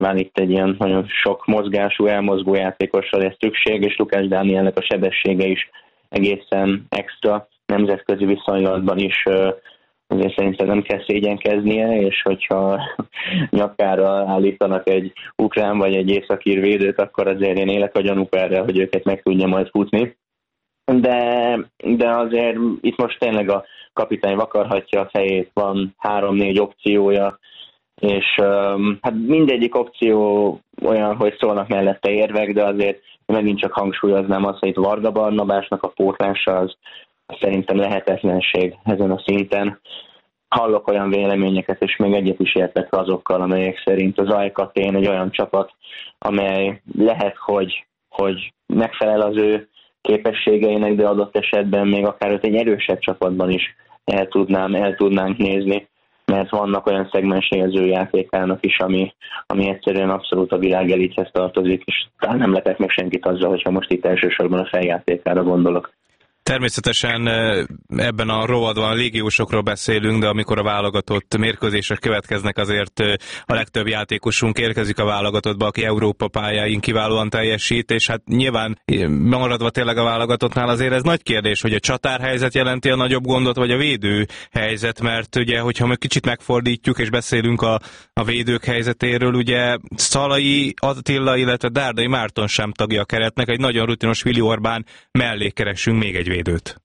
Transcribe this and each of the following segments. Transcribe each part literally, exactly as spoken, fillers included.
már itt egy ilyen nagyon sok mozgású, elmozgó játékosra lesz szükség, és Lukács Dánielnek a sebessége is egészen extra, nemzetközi viszonylatban is azért szerintem nem kell szégyenkeznie, és hogyha nyakára állítanak egy ukrán vagy egy északír védőt, akkor azért én élek a gyanúk erre, hogy őket meg tudja majd futni. De, de azért itt most tényleg a kapitány vakarhatja a fejét, van három-négy opciója, és um, hát mindegyik opció olyan, hogy szólnak mellette érvek, de azért megint csak hangsúlyoznám azt, hogy itt Varga Barnabásnak a pótlása az szerintem lehetetlenség ezen a szinten. Hallok olyan véleményeket, és még egyet is értek azokkal, amelyek szerint az á e ká-Atén egy olyan csapat, amely lehet, hogy, hogy megfelel az ő képességeinek, de adott esetben még akár őt egy erősebb csapatban is el, tudnám, el tudnánk nézni, mert vannak olyan szegmensei az ő játékának is, ami, ami egyszerűen abszolút a világ elithez tartozik, és talán nem lepek meg senkit azzal, hogyha most itt elsősorban a feljátékára gondolok. Természetesen ebben a rovatban a légiósokról beszélünk, de amikor a válogatott mérkőzések következnek, azért a legtöbb játékosunk érkezik a válogatottba, aki Európa pályáin kiválóan teljesít, és hát nyilván maradva tényleg a válogatottnál azért ez nagy kérdés, hogy a csatárhelyzet jelenti a nagyobb gondot, vagy a védő helyzet, mert ugye, hogyha meg kicsit megfordítjuk, és beszélünk a, a védők helyzetéről, ugye Szalai Attila, illetve Dárdai Márton sem tagja a keretnek, egy nagyon rutinos Vili Orbán mellé keresünk még egy védőt.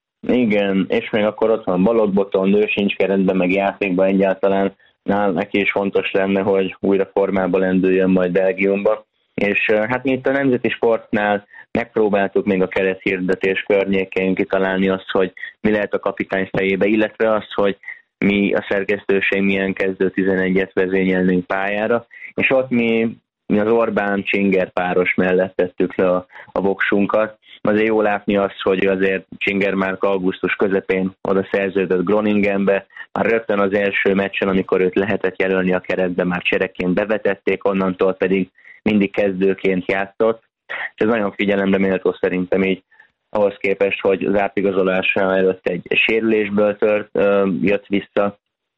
Igen, és még akkor ott van Balogh Botond, ő sincs keretben, meg játékban egyáltalán. Nál neki is fontos lenne, hogy újra formába lendüljön majd Belgiumba. És hát mi itt a Nemzeti Sportnál megpróbáltuk még a kerethirdetés környékén kitalálni azt, hogy mi lehet a kapitány fejébe, illetve azt, hogy mi a szerkesztőség milyen kezdő tizenegyet vezényelnénk pályára, és ott mi, mi az Orbán-Csinger páros mellett tettük le a, a voksunkat. Azért jó látni azt, hogy azért Csinger már augusztus közepén oda szerződött Groningenbe, már rögtön az első meccsen, amikor őt lehetett jelölni a keretbe, már csereként bevetették, onnantól pedig mindig kezdőként játszott, és ez nagyon figyelemre méltó szerintem így ahhoz képest, hogy az átigazolása előtt egy sérülésből tört, jött vissza,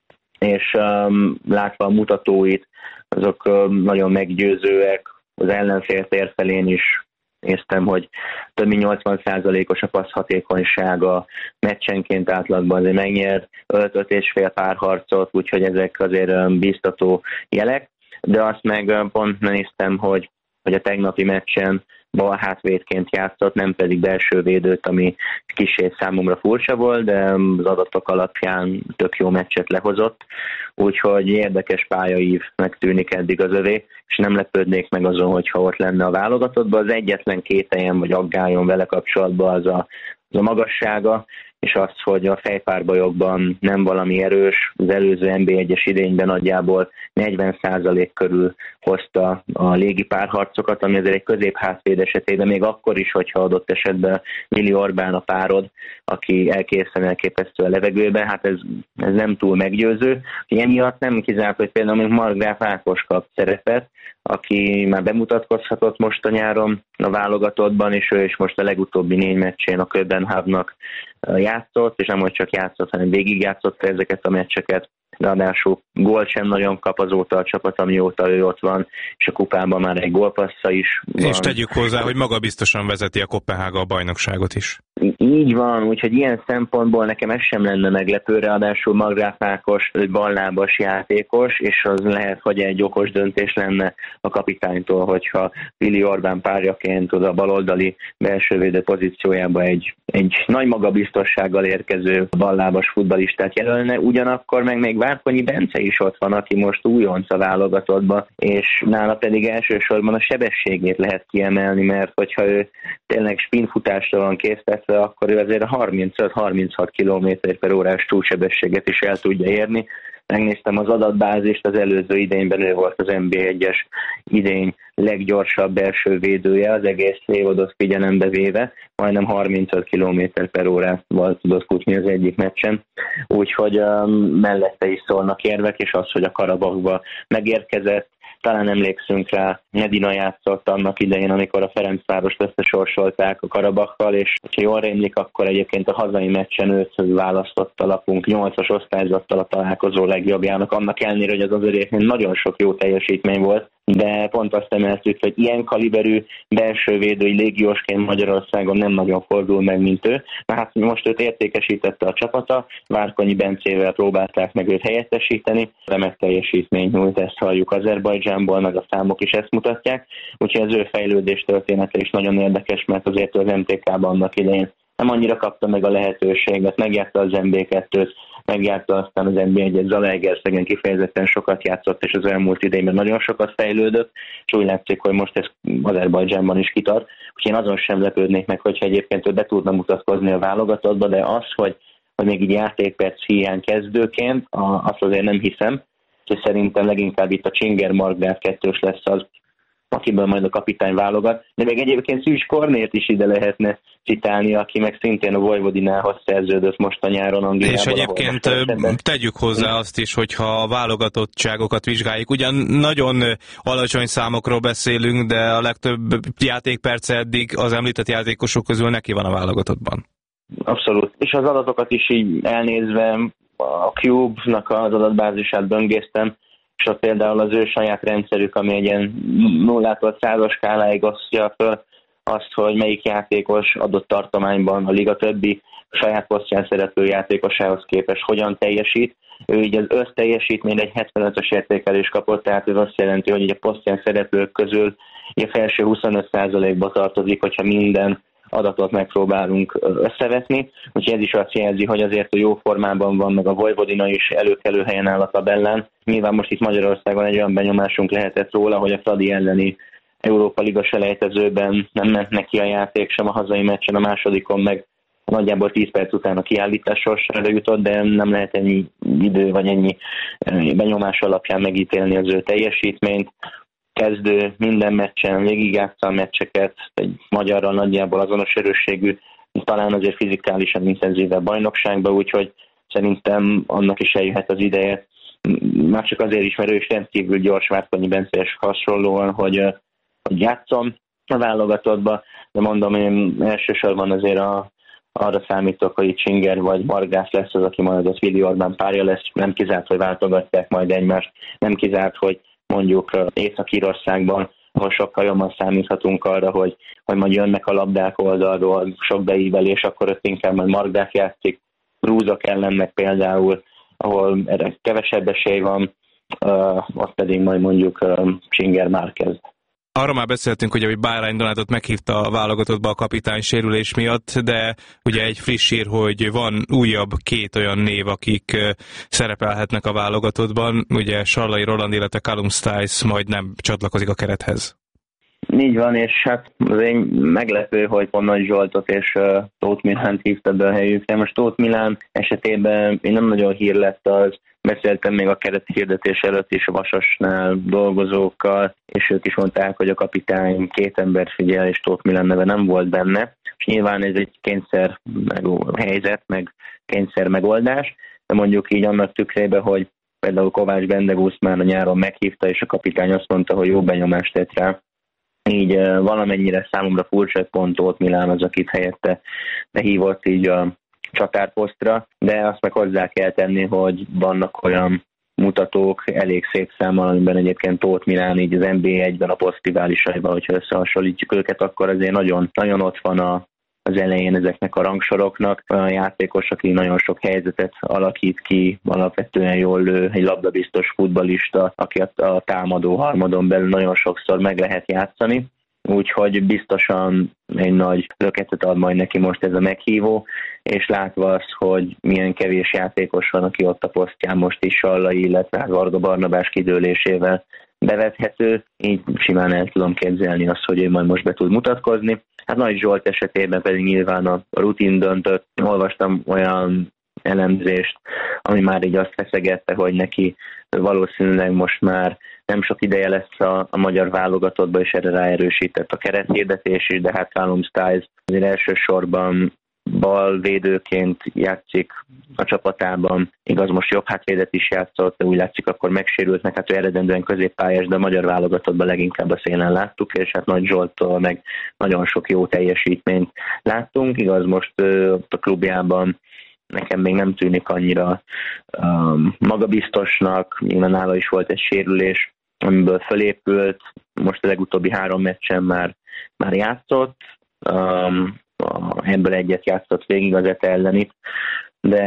és um, látva a mutatóit, azok um, nagyon meggyőzőek, az ellenfél térfelén is néztem, hogy több mint nyolcvan százalékos a passz hatékonysága, meccsenként átlagban azért megnyert öt és fél párharcot, úgyhogy ezek azért biztató jelek, de azt meg pont néztem, hogy, hogy a tegnapi meccsen bal hátvédként játszott, nem pedig belső védőt, ami kicsit számomra furcsa volt, de az adatok alapján tök jó meccset lehozott, úgyhogy érdekes pályaívnek tűnik eddig az övé, és nem lepődnék meg azon, hogyha ott lenne a válogatottban. Az egyetlen kételjem vagy aggályon vele kapcsolatban az a, az a magassága, és az, hogy a fejpárbajokban nem valami erős, az előző en bé egyes idényben nagyjából negyven százalék körül hozta a légi párharcokat, ami azért egy középhátvéd esetében, még akkor is, hogyha adott esetben Vili Orbán a párod, aki elkészen elképesztő a levegőben, hát ez, ez nem túl meggyőző. Emiatt nem kizárt, hogy például még Markgraf Ákos kap szerepet, aki már bemutatkozhatott most a nyáron a válogatottban, és ő is most a legutóbbi négy meccsén a Köbenhavnak játszott, és nem hogy csak játszott, hanem végigjátszotta ezeket a meccseket. Ráadásul gólt sem nagyon kap azóta a csapat, amióta ő ott van, és a kupában már egy gólpassza is van. És tegyük hozzá, hogy maga biztosan vezeti a Koppenhága a bajnokságot is. Így van, úgyhogy ilyen szempontból nekem ez sem lenne meglepő, ráadásul Markgraf Ákos egy ballábas játékos, és az lehet, hogy egy okos döntés lenne a kapitánytól, hogyha Vili Orbán párjaként a baloldali belsővédő pozíciójába egy, egy nagy magabiztossággal érkező ballábas futballistát jelölne, ugyanakkor meg még Várkonyi Bence is ott van, aki most újonc a válogatottba, és nála pedig elsősorban a sebességét lehet kiemelni, mert hogyha ő tényleg spinfutásra van késztetve, akkor ő azért a harmincöt-harminchat kilométer per órás túlsebességet is el tudja érni. Megnéztem az adatbázist, az előző idényben ő volt az en bé egyes idény leggyorsabb belső védője, az egész évadot figyelembe véve, majdnem harmincöt kilométer per órával tudott futni az egyik meccsen, úgyhogy um, mellette is szólnak érvek, és az, hogy a Karabachba megérkezett, talán emlékszünk rá, Medina játszott annak idején, amikor a Ferencvárost összesorsolták a Karabachval, és ha jól rémlik, akkor egyébként a hazai meccsen őt választott a lapunk nyolcas osztályzattal a találkozó legjobbjának, annak ellenére, hogy az azért nagyon sok jó teljesítmény volt, de pont azt emeltük, hogy ilyen kaliberű belső védői légiósként Magyarországon nem nagyon fordul meg, mint ő. Na hát most őt értékesítette a csapata, Várkonyi Bencével próbálták meg őt helyettesíteni, remek teljesítmény nyújt, ezt halljuk Azerbajdzsánból, meg a számok is ezt mutatják, úgyhogy az ő fejlődés története is nagyon érdekes, mert azért az em té ká-ban annak idején nem annyira kapta meg a lehetőséget, megjárta az em bé kettőt, megjárta aztán az en bé egyet, Zalaegerszegen kifejezetten sokat játszott, és az elmúlt idejében nagyon sokat fejlődött, és úgy látszik, hogy most ez Azerbajdzsánban is kitart. Úgyhogy én azon sem lepődnék meg, hogyha egyébként ő be tudna mutatkozni a válogatottba, de az, hogy, hogy még így játékperc hiány kezdőként, azt azért nem hiszem, és szerintem leginkább itt a Csinger-Markgraf kettős lesz az, akiből majd a kapitány válogat, de még egyébként Szűcs Kornélt is ide lehetne citálni, aki meg szintén a Vojvodinához szerződött most a nyáron Angliában. És egyébként tegyük hozzá azt is, hogyha a válogatottságokat vizsgáljuk, ugyan nagyon alacsony számokról beszélünk, de a legtöbb játékperce eddig az említett játékosok közül neki van a válogatottban. Abszolút. És az adatokat is így elnézve, a Cube-nak az adatbázisát böngésztem, és ott például az ő saját rendszerük, ami egy ilyen nullától százas skáláig osztja föl azt, hogy melyik játékos adott tartományban a liga többi saját posztján szereplő játékosához képest hogyan teljesít. Ő így az összteljesítmény egy hetvenötös értékelést kapott, tehát ez azt jelenti, hogy a posztján szereplők közül a felső huszonöt százalékba tartozik, hogyha minden adatot megpróbálunk összevetni, úgyhogy ez is azt jelzi, hogy azért a jó formában van, meg a Vojvodina is előkelő helyen áll a tabellán. Nyilván most itt Magyarországon egy olyan benyomásunk lehetett róla, hogy a Fradi elleni Európa Liga selejtezőben nem ment neki a játék sem a hazai meccsen, a másodikon meg nagyjából tíz perc után a kiállítás sorsára jutott, de nem lehet ennyi idő vagy ennyi benyomás alapján megítélni az ő teljesítményt. Kezdő minden meccsen, végigjátsza a meccseket, egy magyarral nagyjából azonos erősségű, talán azért fizikálisan intenzívebb bajnokságban, úgyhogy szerintem annak is eljöhet az ideje. Már csak azért is, mert ő is rendkívül gyors, Várkonyi Bencés hasonlóan, hogy, hogy játszom a válogatottba, de mondom, én elsősorban azért a, arra számítok, hogy Csinger vagy Markgraf lesz az, aki majd az Vili Orbán párja lesz, nem kizárt, hogy váltogatják majd egymást, nem kizárt, hogy mondjuk Észak-Írországban, ahol sokkal jobban számíthatunk arra, hogy, hogy majd jönnek a labdák oldalról, sok beívelés, akkor ott inkább majd Markgraf játszik, Grúzok ellen meg például, ahol erre kevesebb esély van, uh, ott pedig majd mondjuk uh, Csinger Márquez. Arra már beszéltünk, hogy a Bárány Donátot meghívta a válogatottba a kapitány sérülés miatt, de ugye egy friss hír, hogy van újabb két olyan név, akik szerepelhetnek a válogatottban. Ugye Sarlai Roland, illetve Callum Stiles majd nem csatlakozik a kerethez. Így van, és hát azért meglepő, hogy pont Nagy Zsoltot és uh, Tóth Milánt hívta be a helyükre. Most Tóth Milán esetében én nem nagyon hír lett az, beszéltem még a kerethirdetés előtt is a Vasasnál dolgozókkal, és ők is mondták, hogy a kapitány két ember figyel, és Tóth Milán neve nem volt benne. És nyilván ez egy kényszer helyzet, meg kényszer megoldás, de mondjuk így annak tükrében, hogy például Kovács Bendegúzt már a nyáron meghívta, és a kapitány azt mondta, hogy jó benyomást tett rá. Így valamennyire számomra furcsa, hogy pont Tóth Milán az, akit helyette behívott így a csatárposztra, de azt meg hozzá kell tenni, hogy vannak olyan mutatók elég szép számmal, amiben egyébként Tóth Milán így az en bé egyben a posztiválisaival, hogyha összehasonlítjuk őket, akkor azért nagyon, nagyon ott van a, az elején ezeknek a rangsoroknak. Olyan játékos, aki nagyon sok helyzetet alakít ki, alapvetően jól lő, egy labdabiztos futballista, aki a, a támadó harmadon belül nagyon sokszor meg lehet játszani. Úgyhogy biztosan egy nagy löketet ad majd neki most ez a meghívó, és látva azt, hogy milyen kevés játékos van, aki ott a posztján most is Sallai, illetve Varga Barnabás kidőlésével bevethető, így simán el tudom képzelni azt, hogy ő majd most be tud mutatkozni. Hát Nagy Zsolt esetében pedig nyilván a rutin döntött. Olvastam olyan elemzést, ami már így azt feszegette, hogy neki valószínűleg most már nem sok ideje lesz a, a magyar válogatottba, és erre ráerősített a kerethirdetés is, de hát Callum Stiles azért elsősorban balvédőként játszik a csapatában. Igaz, most jobb hátvédet is játszott, de úgy látszik, akkor megsérült, meg hát ő eredendően középpályás, de a magyar válogatottban leginkább a szélen láttuk, és hát Nagy Zsolttól meg nagyon sok jó teljesítményt láttunk. Igaz, most ö, a klubjában nekem még nem tűnik annyira um, magabiztosnak, nyilván nála is volt egy sérülés amiből fölépült, most a legutóbbi három meccsen már, már játszott, um, ebből egyet játszott végig az E T E ellenit, de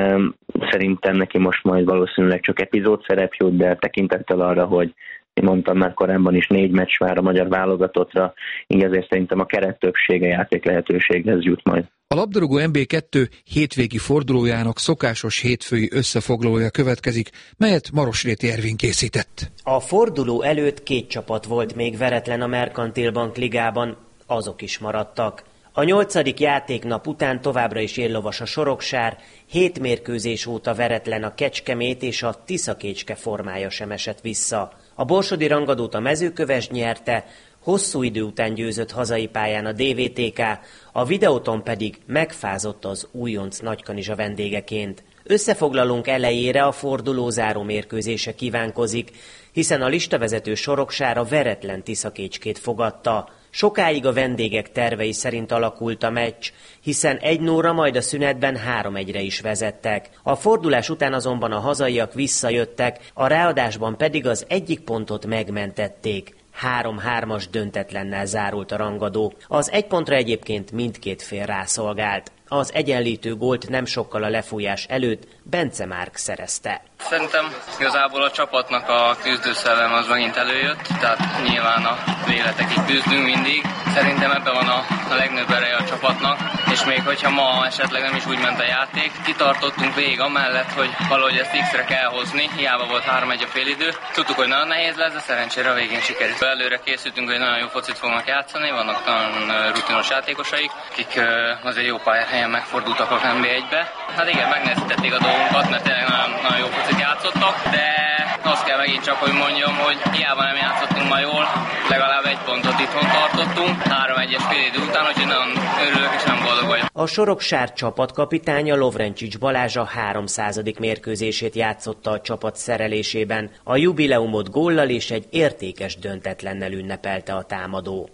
szerintem neki most majd valószínűleg csak epizód szerep jut, de tekintettel arra, hogy én mondtam már korábban is, négy meccs vár a magyar válogatottra, így ezért szerintem a keret többsége játék lehetőséghez jut majd. A labdarúgó en bé kettő hétvégi fordulójának szokásos hétfői összefoglalója következik, melyet Marosréti Ervin készített. A forduló előtt két csapat volt még veretlen a Merkantil Bank ligában, azok is maradtak. A nyolcadik játéknap után továbbra is éllovas a Soroksár, hét mérkőzés óta veretlen a Kecskemét és a Tiszakécske formája sem esett vissza. A borsodi rangadót a Mezőköves nyerte, hosszú idő után győzött hazai pályán a dé vé té ká, a Videóton pedig megfázott az újonc Nagykanizsa vendégeként. Összefoglalunk elejére a forduló záró mérkőzése kívánkozik, hiszen a listavezető Soroksár a veretlen Tiszakécskét fogadta. Sokáig a vendégek tervei szerint alakult a meccs, hiszen egy nulla, majd a szünetben három egyre is vezettek. A fordulás után azonban a hazaiak visszajöttek, a ráadásban pedig az egyik pontot megmentették. három-hármas döntetlennel zárult a rangadó. Az egy pontra egyébként mindkét fél rászolgált. Az egyenlítő gólt nem sokkal a lefújás előtt Bence Márk szerezte. Szerintem igazából a csapatnak a küzdőszellem az megint előjött, tehát nyilván a végletekig küzdünk mindig. Szerintem ebben van a, a legnagyobb ereje a csapatnak, és még hogyha ma esetleg nem is úgy ment a játék, kitartottunk végig amellett, hogy valahogy ezt X-re kell hozni, hiába volt három egy a félidő. Tudtuk, hogy nagyon nehéz lesz, de szerencsére a végén sikerült. Előre készültünk, hogy nagyon jó focit fognak játszani, vannak nagyon rutinos játékosaik, akik azért jó pályán megfordultak a en bé egybe. Hát igen, megnehezítették a dolgunkat, mert tényleg nagyon, nagyon jó focit játszottak, de azt kell megint csak, hogy mondjam, hogy hiába nem játszottunk ma jól, legalább egy pontot itthon tartottunk, három egyes fél idő után, úgyhogy nagyon örülök és nem boldog vagyok. A Soroksár csapatkapitánya Lovrencsics Balázs a háromszázadik mérkőzését játszotta a csapat szerelésében. A jubileumot góllal és egy értékes döntetlennel ünnepelte a támadó.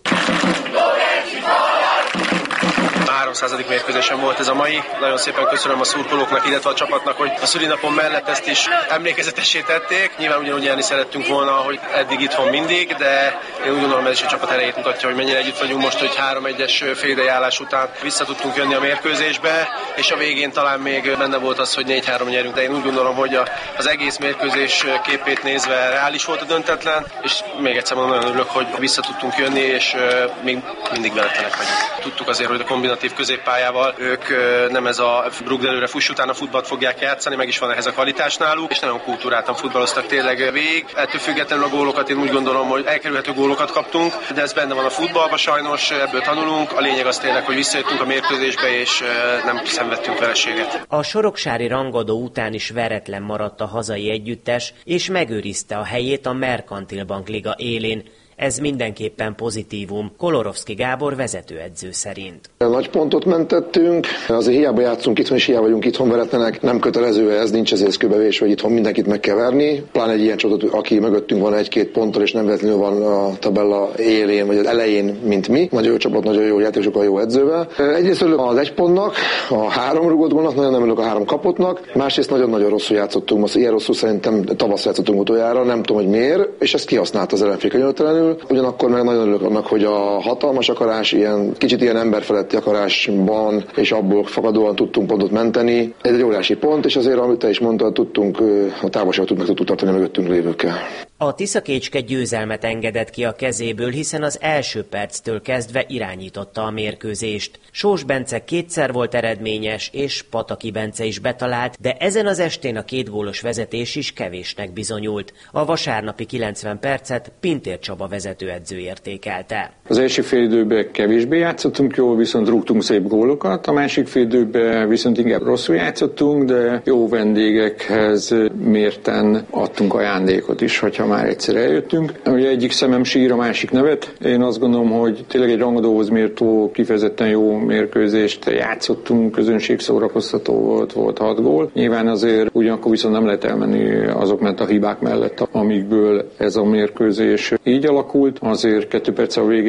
A háromszázadik mérkőzésem volt ez a mai. Nagyon szépen köszönöm a szurkolóknak, illetve a csapatnak, hogy a szülinapon mellett ezt is emlékezetessé tették. Nyilván ugyanúgy élni szerettünk volna, hogy eddig itthon mindig, de én úgy gondolom, ez is a csapat erejét mutatja, hogy mennyire együtt vagyunk most, hogy három egyes félidejárás után vissza tudtunk jönni a mérkőzésbe, és a végén talán még benne volt az, hogy négy három nyerünk, de én úgy gondolom, hogy az egész mérkőzés képét nézve reális volt a döntetlen, és még egyszer mondom, nagyon örülök, hogy vissza tudtunk jönni, és még mindig veretlenek vagyunk. Tudtuk azért, hogy a kombinatív középpályával ők nem ez a rugd előre, fuss utána futballt fogják játszani, meg is van ehhez a kvalitás náluk, és nagyon kultúráltan futballoztak tényleg végig. Ettől függetlenül a gólokat én úgy gondolom, hogy elkerülhető gólokat kaptunk, de ez benne van a futballban sajnos, ebből tanulunk. A lényeg az tényleg, hogy visszajöttünk a mérkőzésbe, és nem szenvedtünk vereséget. A soroksári rangadó után is veretlen maradt a hazai együttes, és megőrizte a helyét a Merkantil Bank liga élén. Ez mindenképpen pozitívum, Kolorovszki Gábor vezetőedző szerint. Nagy pontot mentettünk, azért hiába játszunk itthon, és hiába vagyunk itthon veretlenek, nem kötelező ez, nincs ezért kőbevés, hogy itthon mindenkit meg kell verni. Pláne egy ilyen csapat, aki mögöttünk van egy-két ponttal, és nem véletlenül van a tabella élén, vagy az elején, mint mi. Nagyon jó csapat, nagyon jó játékosokkal, jó edzővel. Egyrészt örülök az egy pontnak, a három rugott gólnak, nagyon nem örülök a három kapottnak. Másrészt nagyon-nagyon rosszul játszottunk, most ilyen rosszul szerintem tavasz játszottunk utoljára, nem tudom, hogy miért, és ezt kihasználta az ellenfél könyörtelenül. Ugyanakkor meg nagyon örülök annak, hogy a hatalmas akarás, ilyen, kicsit ilyen emberfeletti akarásban, és abból fakadóan tudtunk pontot menteni. Ez egy óriási pont, és azért, amit te is mondtad, tudtunk, a távolságot meg tudtuk tartani a mögöttünk lévőkkel. A Tiszakécske győzelmet engedett ki a kezéből, hiszen az első perctől kezdve irányította a mérkőzést. Sós Bence kétszer volt eredményes, és Pataki Bence is betalált, de ezen az estén a két gólos vezetés is kevésnek bizonyult. A vasárnapi kilencven percet Pintér Csaba vezetőedző értékelte. Az első félidőben kevésbé játszottunk jól, viszont rúgtunk szép gólokat, a másik félidőben viszont inkább rosszul játszottunk, de jó vendégekhez mérten adtunk ajándékot is, hogyha már egyszer eljöttünk. Ugye egyik szemem sír, a másik nevet. Én azt gondolom, hogy tényleg egy rangadóhoz mértó, kifejezetten jó mérkőzést játszottunk, közönség szórakoztató volt, volt hat gól. Nyilván azért ugyanakkor viszont nem lehet elmenni azok mellett a hibák mellett, amikből ez a mérkőzés így alakult. Azért kettő perc a vége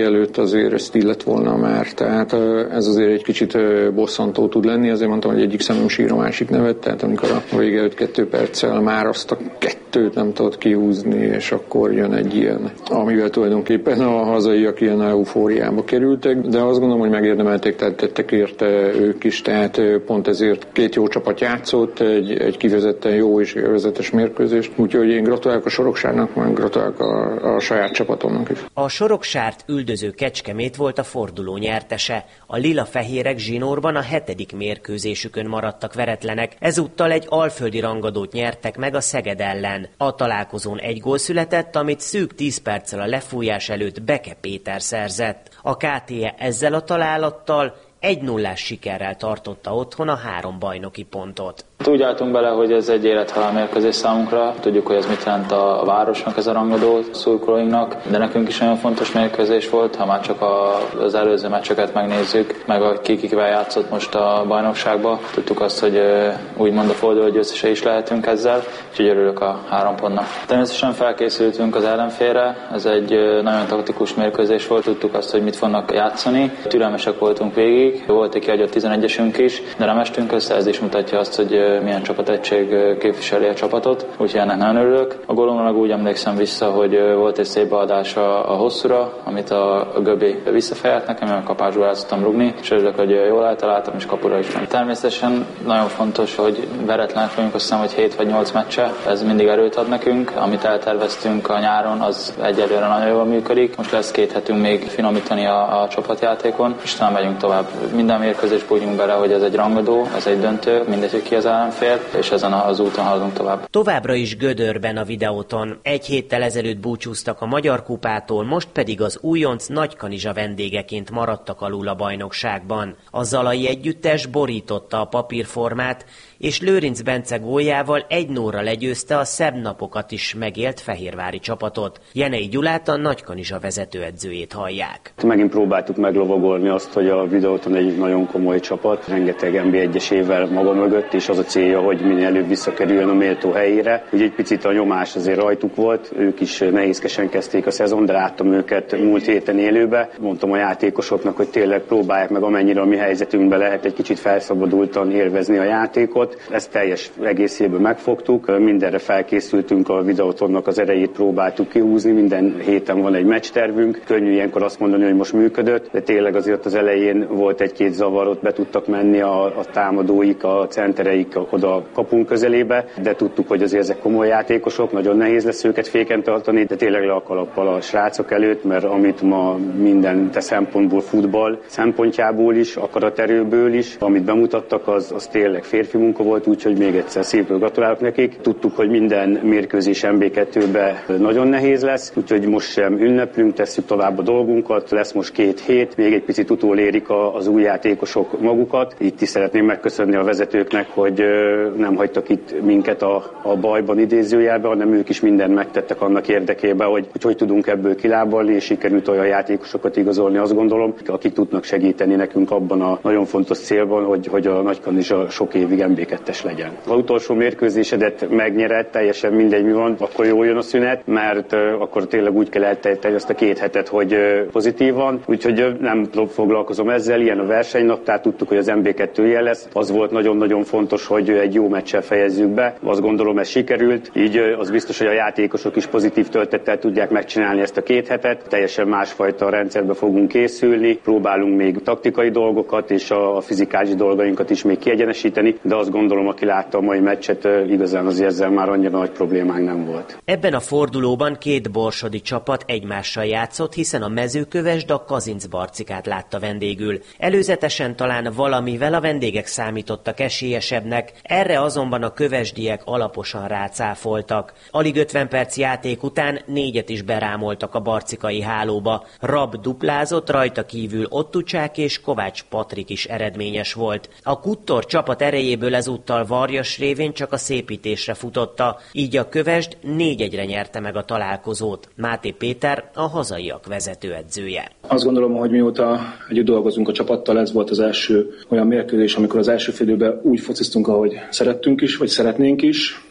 előtt azért ezt illet volna már, tehát ez azért egy kicsit bosszantó tud lenni, azért mondtam, hogy egyik szemem sír, a másik nevet, tehát amikor a vége előtt kettő perccel már azt a kettőt nem tudod kihúzni, és akkor jön egy ilyen, amivel tulajdonképpen a hazaiak ilyen eufóriába kerültek, de azt gondolom, hogy megérdemelték, tehát tettek érte ők is, tehát pont ezért két jó csapat játszott, egy, egy kifejezetten jó és élvezetes mérkőzést, úgyhogy én gratulálok a Soroksárnak, meg gratulálok a, a saját csapatomnak is. A Soroksárt üldöző Kecskemét volt a forduló nyertese. A lila-fehérek zsinórban a hetedik mérkőzésükön maradtak veretlenek, ezúttal egy alföldi rangadót nyertek meg a Szeged ellen. A találkozón egy gól született, amit szűk tíz perccel a lefújás előtt Beke Péter szerzett. A ká té e ezzel a találattal egy nullás sikerrel tartotta otthon a három bajnoki pontot. Úgy álltunk bele, hogy ez egy élethalál mérkőzés számunkra. Tudjuk, hogy ez mit jelent a városnak, ez a rangadó, szurkolóinknak, de nekünk is nagyon fontos mérkőzés volt, ha már csak az előző meccseket megnézzük, meg a kikivel játszott most a bajnokságban. Tudtuk azt, hogy úgymond a forduló győztese is lehetünk ezzel, úgyhogy örülök a három pontnak. Természetesen felkészültünk az ellenfélre, ez egy nagyon taktikus mérkőzés volt, tudtuk azt, hogy mit fognak játszani. Türelmesek voltunk végig, volt egy kihagyott tizenegyesünk is, de nem estünk össze, ez is mutatja azt, hogy milyen csapategység képviseli a csapatot, úgyhogy ennek nagyon örülök. A gólomra meg úgy emlékszem vissza, hogy volt egy szép beadás a, a hosszúra, amit a, a Göbi visszafejelt nekem, én a kapásból el tudtam rugni, és örülök, hogy jól eltaláltam, és kapura is ment. Természetesen nagyon fontos, hogy veretlenek vagyunk, azt hiszem, hogy hét vagy nyolc meccse, ez mindig erőt ad nekünk. Amit elterveztünk a nyáron, az egyelőre nagyon jól működik. Most lesz két hetünk még finomítani a, a csapatjátékon, és talán megyünk tovább. Minden mérkőzés bújjunk bele, hogy ez egy rangadó, ez egy döntő, mindegy, hogy ki az ellenfél, és ezen az úton haladunk tovább. Továbbra is Gödörben a videóton. Egy héttel ezelőtt búcsúztak a Magyar Kupától, most pedig az újonc Nagykanizsa vendégeként maradtak alul a bajnokságban. A zalai együttes borította a papírformát, és Lőrinc Bence góljával egy nullra legyőzte a szebb napokat is megélt fehérvári csapatot. Jenei Gyulát, a Nagykanizsa vezetőedzőjét hallják. Megint próbáltuk meglovagolni azt, hogy a videóton egy nagyon komoly csapat, rengeteg en bé egyesével maga mögött, és az a célja, hogy minél előbb visszakerüljön a méltó helyére. Ugye egy picit a nyomás azért rajtuk volt, ők is nehézkesen kezdték a szezon, de láttam őket múlt héten élőbe. Mondtam a játékosoknak, hogy tényleg próbálják meg amennyire a mi helyzetünkben lehet egy kicsit felszabadultan élvezni a játékot. Ezt teljes egészében megfogtuk, mindenre felkészültünk, a videótonnak az erejét próbáltuk kihúzni, minden héten van egy meccstervünk. Könnyű ilyenkor azt mondani, hogy most működött, de tényleg azért az elején volt egy-két zavar, ott be tudtak menni a, a támadóik, a centereik oda a kapunk közelébe, de tudtuk, hogy azért ezek komoly játékosok, nagyon nehéz lesz őket féken tartani, de tényleg le a kalappal a srácok előtt, mert amit ma minden te szempontból, futball szempontjából is, akaraterőből is, amit bemutattak, az, az tényleg férfi munka volt, úgyhogy még egyszer szépen gratulálok nekik. Tudtuk, hogy minden mérkőzés em bé kettőbe nagyon nehéz lesz, úgyhogy most sem ünneplünk, tesszük tovább a dolgunkat, lesz most két hét, még egy picit utolérik az új játékosok magukat. Itt is szeretném megköszönni a vezetőknek, hogy nem hagytak itt minket a, a bajban idézőjelben, hanem ők is mindent megtettek annak érdekében, hogy, hogy hogy tudunk ebből kilábalni, és sikerült olyan játékosokat igazolni, azt gondolom, akik tudnak segíteni nekünk abban a nagyon fontos célban, hogy, hogy a Nagykanizsa sok évig em bé kettes legyen. Az utolsó mérkőzésedet megnyered, teljesen mindegy mi van, akkor jól jön a szünet, mert uh, akkor tényleg úgy kell eltelteni azt a két hetet, hogy uh, pozitívan, úgyhogy uh, nem foglalkozom ezzel, ilyen a versenynap, tehát tudtuk, hogy az em bé kettő ilyen lesz. Az volt nagyon-nagyon fontos, hogy egy jó meccsel fejezzük be. Azt gondolom, ez sikerült, így uh, az biztos, hogy a játékosok is pozitív töltettel tudják megcsinálni ezt a két hetet. Teljesen másfajta rendszerbe fogunk készülni, próbálunk még taktikai dolgokat és a, a fizikális dolgainkat is még kiegyenesíteni, de azt gondolom, aki látta a mai meccset, igazán az ezzel már annyira nagy problémánk nem volt. Ebben a fordulóban két borsodi csapat egymással játszott, hiszen a Mezőkövesd a Kazincbarcikát látta vendégül. Előzetesen talán valamivel a vendégek számítottak esélyesebbnek, erre azonban a kövesdiek alaposan rácáfoltak. Alig ötven perc játék után négyet is berámoltak a barcikai hálóba. Rab duplázott, rajta kívül Ottucsák és Kovács Patrik is eredményes volt. A Kuttor csapat erejéből ezúttal Varjas révén csak a szépítésre futotta, így a Kövesd négy egyre nyerte meg a találkozót. Máté Péter a hazaiak vezetőedzője. Azt gondolom, hogy mióta együtt dolgozunk a csapattal, ez volt az első olyan mérkőzés, amikor az első fél időben úgy fociztunk, ahogy szerettünk is, vagy szeretnénk is.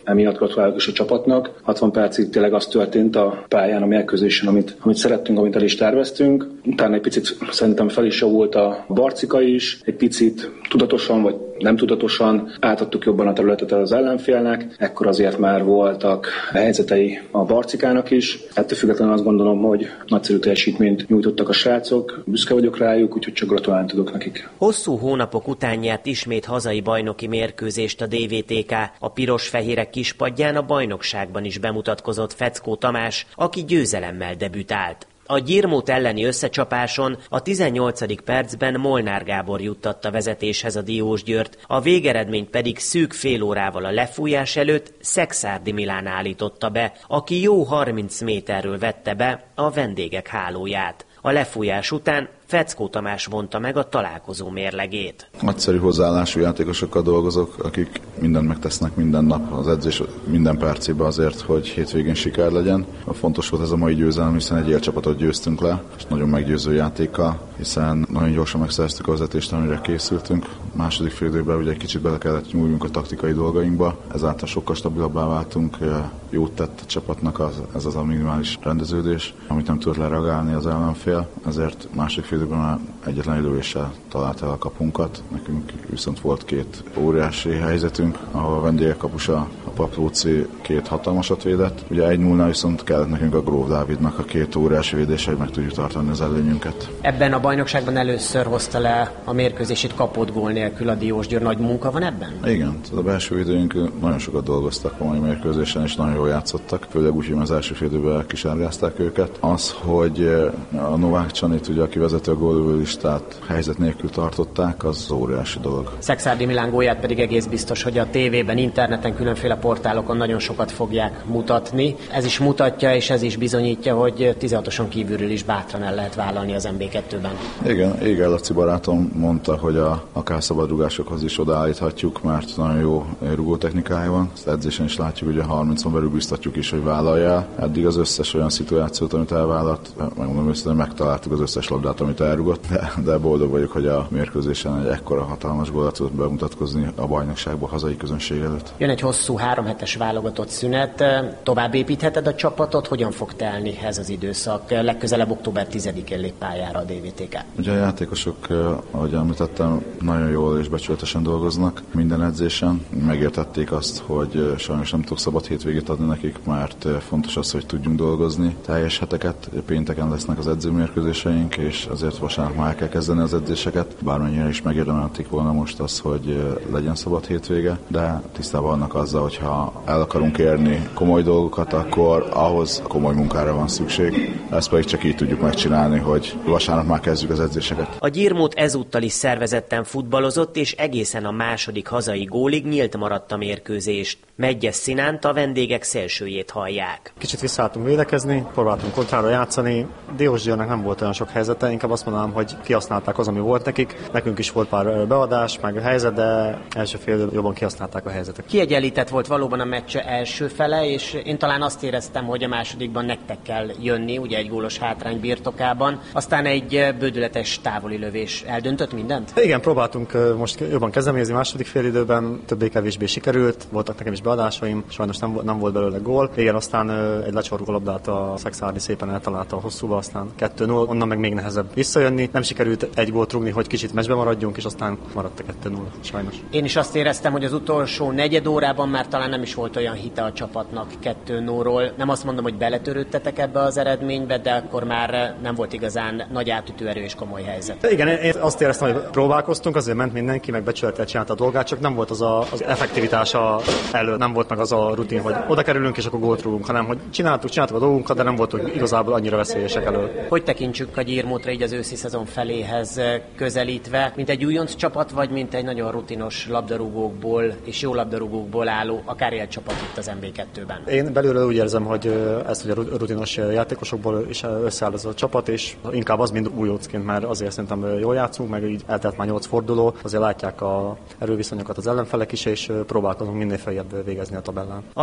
emiatt gratulálok is a csapatnak. hatvan percig tényleg az történt a pályán, a mérkőzésen, amit, amit szerettünk, amit el is terveztünk. Utána egy picit szerintem fel is javult a Barcika is, egy picit tudatosan vagy nem tudatosan átadtuk jobban a területet az ellenfélnek, ekkor azért már voltak helyzetei a Barcikának is. Ettől függetlenül azt gondolom, hogy nagyszerű teljesítményt nyújtottak a srácok, büszke vagyok rájuk, úgyhogy csak gratulálni tudok nekik. Hosszú hónapok után nyert ismét hazai bajnoki mérkőzést a dé vé té ká. A piros-fehérek kispadján a bajnokságban is bemutatkozott Feckó Tamás, aki győzelemmel debütált. A Gyirmót elleni összecsapáson a tizennyolcadik percben Molnár Gábor juttatta vezetéshez a Diósgyőrt, a végeredményt pedig szűk fél órával a lefújás előtt Szekszárdi Milán állította be, aki jó harminc méterről vette be a vendégek hálóját. A lefújás után Feckó Tamás vonta meg a találkozó mérlegét. Nagyszerű hozzáállású játékosokkal dolgozok, akik mindent megtesznek minden nap, az edzés minden percében azért, hogy hétvégén siker legyen. Fontos volt ez a mai győzelem, hiszen egy élcsapatot győztünk le, és nagyon meggyőző játékkal, hiszen nagyon gyorsan megszereztük a vezetést, amire készültünk. Második fél időben ugye egy kicsit bele kellett nyúljunk a taktikai dolgainkba, ezáltal sokkal stabilabbá váltunk, jót tett a csapatnak az, ez az a minimális rendeződés, amit nem tudott lereagálni az ellenfél, ezért második fél időben már egyetlen idővéssel talált el a kapunkat. Nekünk viszont volt két óriási helyzetünk, ahol a vendégek kapusa, a Paplóci két hatalmasat védett. Ugye egy nullnál viszont kellett nekünk a Gróf Dávidnak a két óriási védése, hogy meg tudjuk tartani az előnyünket. Ebben a bajnokságban először hozta le a mérkőzését kapott gól nélkül a Diósgyőr. Nagy munka van ebben? Igen, a belső időink nagyon sokat dolgoztak a mai mérkőzésen, és nagyon jól játszottak, főleg úgy, hogy az első fél időben kisárgázták őket. Az, hogy a Novák Csanit, ugye, aki vezető a gólövőlistát helyzet nélkül tartották, az óriási dolog. Szekszárdi Milán gólját pedig egész biztos, hogy a tévében, interneten, különféle portálokon nagyon sokat fogják mutatni. Ez is mutatja, és ez is bizonyítja, hogy tizenhatoson kívülről is bátran el lehet vállalni az em bé kettőben. Igen, Éger Laci barátom mondta, hogy a, akár szabadrugásokhoz is odaállíthatjuk, mert nagyon jó rugótechnikája van. Ezt edzésen is látjuk, hogy a harmincon belül biztatjuk is, hogy vállalja. Eddig az összes olyan szituációt, amit elvállalt, megmondom őszintén, megtaláltuk az összes labdát, amit elrugott, de, de boldog vagyok, hogy a mérkőzésen egy ekkora hatalmas gólat tudott bemutatkozni a bajnokságban hazai közönség előtt. Jön egy hosszú három hetes válogatott szünet, tovább építheted a csapatot, hogyan fog telni ez az időszak? Legközelebb október tizedikén lép pályára a dé vé té ká. Ugye a játékosok, ahogy említettem, nagyon jól és becsületesen dolgoznak minden edzésen. Megértették azt, hogy sajnos nem tudok szabad hétvégét adni nekik, mert fontos az, hogy tudjunk dolgozni. Teljes heteket, pénteken lesznek az edzőmérkőzéseink, és azért vasárnap már el kell kezdeni az edzéseket. Bármennyire is megérdemelték volna most az, hogy legyen szabad hétvége, de tisztában vannak azzal, hogy ha el akarunk érni komoly dolgokat, akkor ahhoz komoly munkára van szükség. Ezt pedig csak így tudjuk megcsinálni, hogy vasárnap már kezdjük az edzéseket. A Gyirmót ezúttal is szervezetten futballozott, és egészen a második hazai gólig nyílt maradt a mérkőzést. Medgyes Szinánt, a vendégek szélsőjét hallják. Kicsit visszaálltunk védekezni, próbáltunk kontrára játszani. Diósgyőrnek nem volt olyan sok helyzete, inkább azt mondanám, hogy kihasználták az, ami volt nekik. Nekünk is volt pár beadás, meg a helyzet, de első fél jobban kihasználták a helyzetet. Kiegyenlített volt valóban a meccs első fele, és én talán azt éreztem, hogy a másodikban nektek kell jönni, ugye egy gólos hátrány birtokában. Aztán egy bődületes távoli lövés eldöntött mindent? Igen, próbáltunk most jobban kezdeményezni második fél időben, többé-kevésbé sikerült, voltak nekem is beadásaim, sajnos nem, nem volt belőle gól. Igen, aztán egy lecsorgó labdát a Szekszárdi szépen eltalálta a hosszúba, aztán kettő null, onnan meg még nehezebb visszajönni. Nem sikerült egy gólt rúgni, hogy kicsit meccsbe maradjunk, és aztán maradt a kettő null, sajnos. Én is azt éreztem, hogy az utolsó negyed órában már talán nem is volt olyan hite a csapatnak kettő nullról. Nem azt mondom, hogy beletörődtetek ebbe az eredménybe, de akkor már nem volt igazán nagy átütő erő és komoly helyzet. Igen, én azt éreztem, hogy próbálkoztunk, azért ment mindenki, meg becsülettel csinálta a dolgát, csak nem volt az a, az effektivitása elő, nem volt meg az a rutin, hogy oda kerülünk és akkor gólt rúgunk, hanem hogy csináltuk, csináltuk a dolgunkat, de nem voltunk igazából annyira veszélyesek elől. Hogy tekintsük a Gyirmótra így az őszi szezon feléhez közelítve, mint egy újonc csapat, vagy mint egy nagyon rutinos labdarúgókból és jó labdarúgókból álló, akár élt csapat itt az em bé kettőben? Én belülről úgy érzem, hogy ez hogy a rutinos játékosokból is összeáll ez a csapat, és inkább az, mint újoncként, mert azért szerintem jól játszunk, meg így eltelt már nyolc forduló, azért látják a erőviszonyokat az ellenfelek is, és próbálkozunk minél feljebb végezni a tabellán. A dé vé té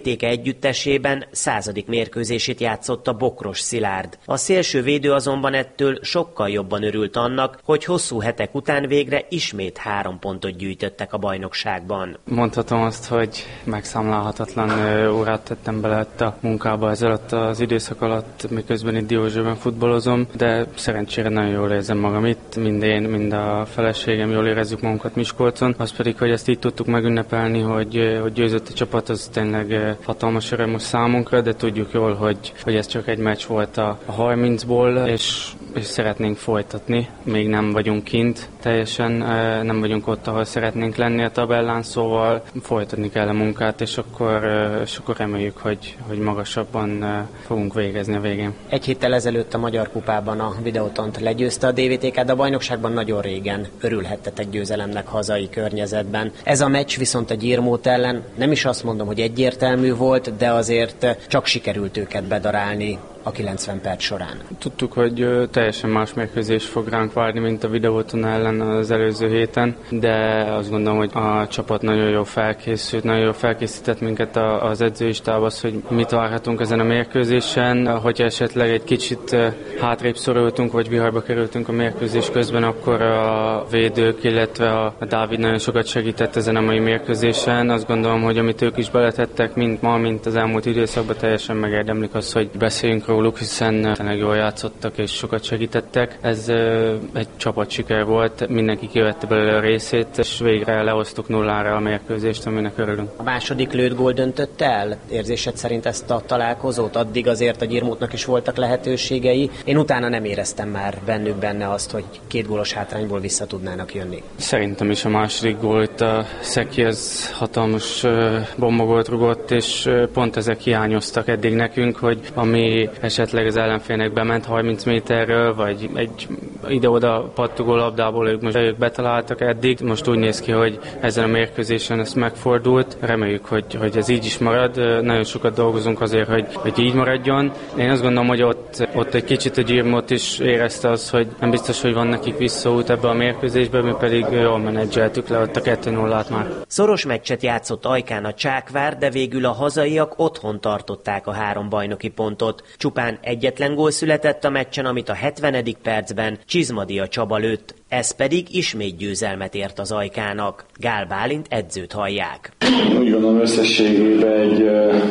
Dévitéke együttesében századik mérkőzését játszott a Bokros Szilárd. A szélső védő azonban ettől sokkal jobban örült annak, hogy hosszú hetek után végre ismét három pontot gyűjtöttek a bajnokságban. Mondhatom azt, hogy megszámlálhatatlan órát tettem bele a munkába ez alatt az időszak alatt, miközben itt Diózsőben futballozom, de szerencsére nagyon jól érzem magam itt, mind én, mind a feleségem jól érezzük magunkat Miskolcon. Az pedig, hogy ezt így tudtuk megünnepelni, hogy, hogy győzött a csapat, az tényleg hatalmas öröm most számunkra, de tudjuk jól, hogy, hogy ez csak egy meccs volt a harmincból, és, és szeretnénk folytatni. Még nem vagyunk kint teljesen, nem vagyunk ott, ahol szeretnénk lenni a tabellán, szóval folytatni kell a munkát, és akkor, és akkor reméljük, hogy, hogy magasabban fogunk végezni a végén. Egy héttel ezelőtt a Magyar Kupában a Videótont legyőzte a dé vé té ká, de a bajnokságban nagyon régen örülhettetek győzelemnek hazai környezetben. Ez a meccs viszont a Gyirmót ellen nem is azt mondom, hogy egyértelmű volt, de azért csak sikerült őket bedarálni a kilencven perc során. Tudtuk, hogy teljesen más mérkőzés fog ránk várni, mint a Videóton ellen az előző héten, de azt gondolom, hogy a csapat nagyon jól felkészült, nagyon jól felkészített minket az edzőistáb az, hogy mit várhatunk ezen a mérkőzésen. Hogyha esetleg egy kicsit hátrébb szorultunk, vagy viharba kerültünk a mérkőzés közben, akkor a védők, illetve a Dávid nagyon sokat segített ezen a mai mérkőzésen. Azt gondolom, hogy amit ők is beletettek, mint ma, mint az elmúlt időszakban, teljesen megérdemlik azt, hogy beszéljünk róluk, hiszen tényleg jól játszottak és sokat segítettek. Ez uh, egy csapatsiker volt, mindenki kivette belőle a részét, és végre lehoztuk nullára a mérkőzést, aminek örülünk. A második lőtt gól döntötte el érzésed szerint ezt a találkozót? Addig azért a Gyirmótnak is voltak lehetőségei. Én utána nem éreztem már bennük benne azt, hogy két gólos hátrányból vissza tudnának jönni. Szerintem is a második gól, itt a Szeki az hatalmas uh, bombagolt rugott, és uh, pont ezek hiányoztak eddig nekünk, hogy ami esetleg az ellenfélnek bement harminc méterről, vagy egy ide-oda pattogó labdából ők most ők betaláltak eddig. Most úgy néz ki, hogy ezen a mérkőzésen ez megfordult. Reméljük, hogy, hogy ez így is marad. Nagyon sokat dolgozunk azért, hogy, hogy így maradjon. Én azt gondolom, hogy ott, ott egy kicsit a Gyirmót is érezte az, hogy nem biztos, hogy van nekik visszaút ebbe a mérkőzésbe, mi pedig jól menedzseltük le ott a kettő nullát már. Szoros meccset játszott Ajkán a Csákvár, de végül a hazaiak otthon tartották a három bajnoki pontot. Csupán egyetlen gól született a meccsen, amit a hetvenedik percben Csizmadia Csaba lőtt. Ez pedig ismét győzelmet ért az Ajkának. Gál Bálint edzőt hallják. Úgy gondolom, összességében egy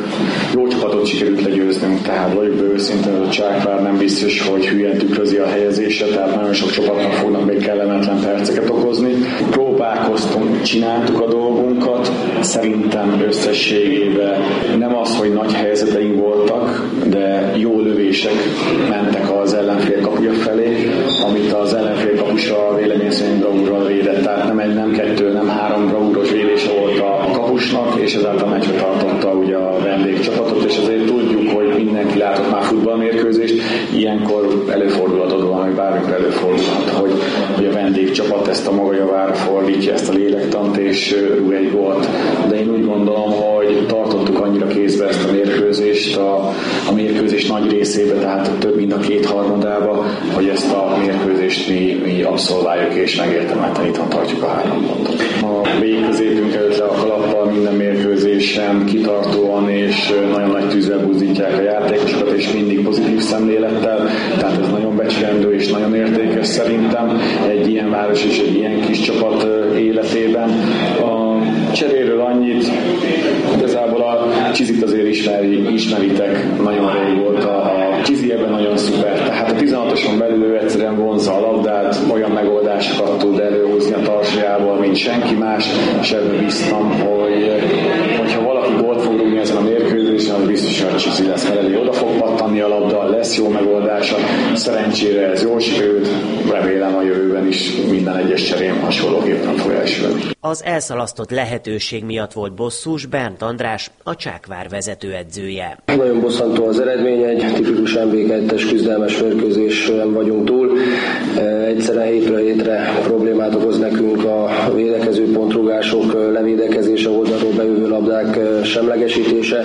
jó csapatot sikerült legyőznünk, tehát vagyok be őszintén, hogy a Csákvár nem biztos, hogy hülyen tükrözi a helyezése, tehát nagyon sok csapatnak fognak még kellemetlen perceket okozni. Próbálkoztunk, csináltuk a dolgunkat, szerintem összességében nem az, hogy nagy helyzeteink voltak, de jó lövések mentek az ellenfél kapuja felé, amit az ellenfél kapusra vélemény szerint bravúrral védett, tehát nem egy, nem kettő, nem három bravúros védése volt a kapusnak, és ezáltal meccsbe tartotta ugye a vendégcsapatot, és azért tudjuk, hogy mindenki látott már futballmérkőzést, ilyenkor előfordulhat adóan, hogy bármikor előfordulhat, hogy, hogy a vendégcsapat ezt a maga javára fordítja, ezt a lélektant, és rúg egy gólt. De én úgy gondolom, hogy tartottuk annyira kézbe ezt a mérkőzést, a, a mérkőzés nagy részébe, tehát több mint a kétharmadába, hogy ezt a mérkőzést mi, mi abszolváljuk, és megértemelten itthon tartjuk a három pontot. A végközépünk előtt le a kalappal minden mérkőzésen kitartóan és nagyon nagy tűzzel buzdítják a játékosokat, és mindig pozitív szemlélettel, tehát ez nagyon becsülendő és nagyon értékes szerintem egy ilyen város és egy ilyen kis csapat életében. A cseréről annyit, igazából a Csizit azért ismeri, ismeritek nagyon régóta, a Csizi ebben nagyon szuper, tehát a tizenhatoson belül ő egyszerűen vonzza a labdát, olyan megoldásokat tud előhozni a tarsajából, mint senki más, és ebben bíztam, hogy hogyha valaki gólt fog rúgni ezen a mérkőzésen, az biztos, hogy Csizi lesz, mert elég oda fog pattanni a labda, lesz jó megoldása, szerencsére ez jól sikerült, remélem a jövőben is minden egyes cserém hasonlóképpen fog elsülni. Az elszalasztott lehetőség miatt volt bosszús Bernt András, a Csákvár vezetőedzője. Nagyon bosszantó az eredmény, egy tipikus em bé kettes küzdelmes mérkőzésen vagyunk túl. Egyszerűen hétről hétre problémát okoz nekünk a védekező pontrugások, levédekezése, oldalról bejövő labdák semlegesítése.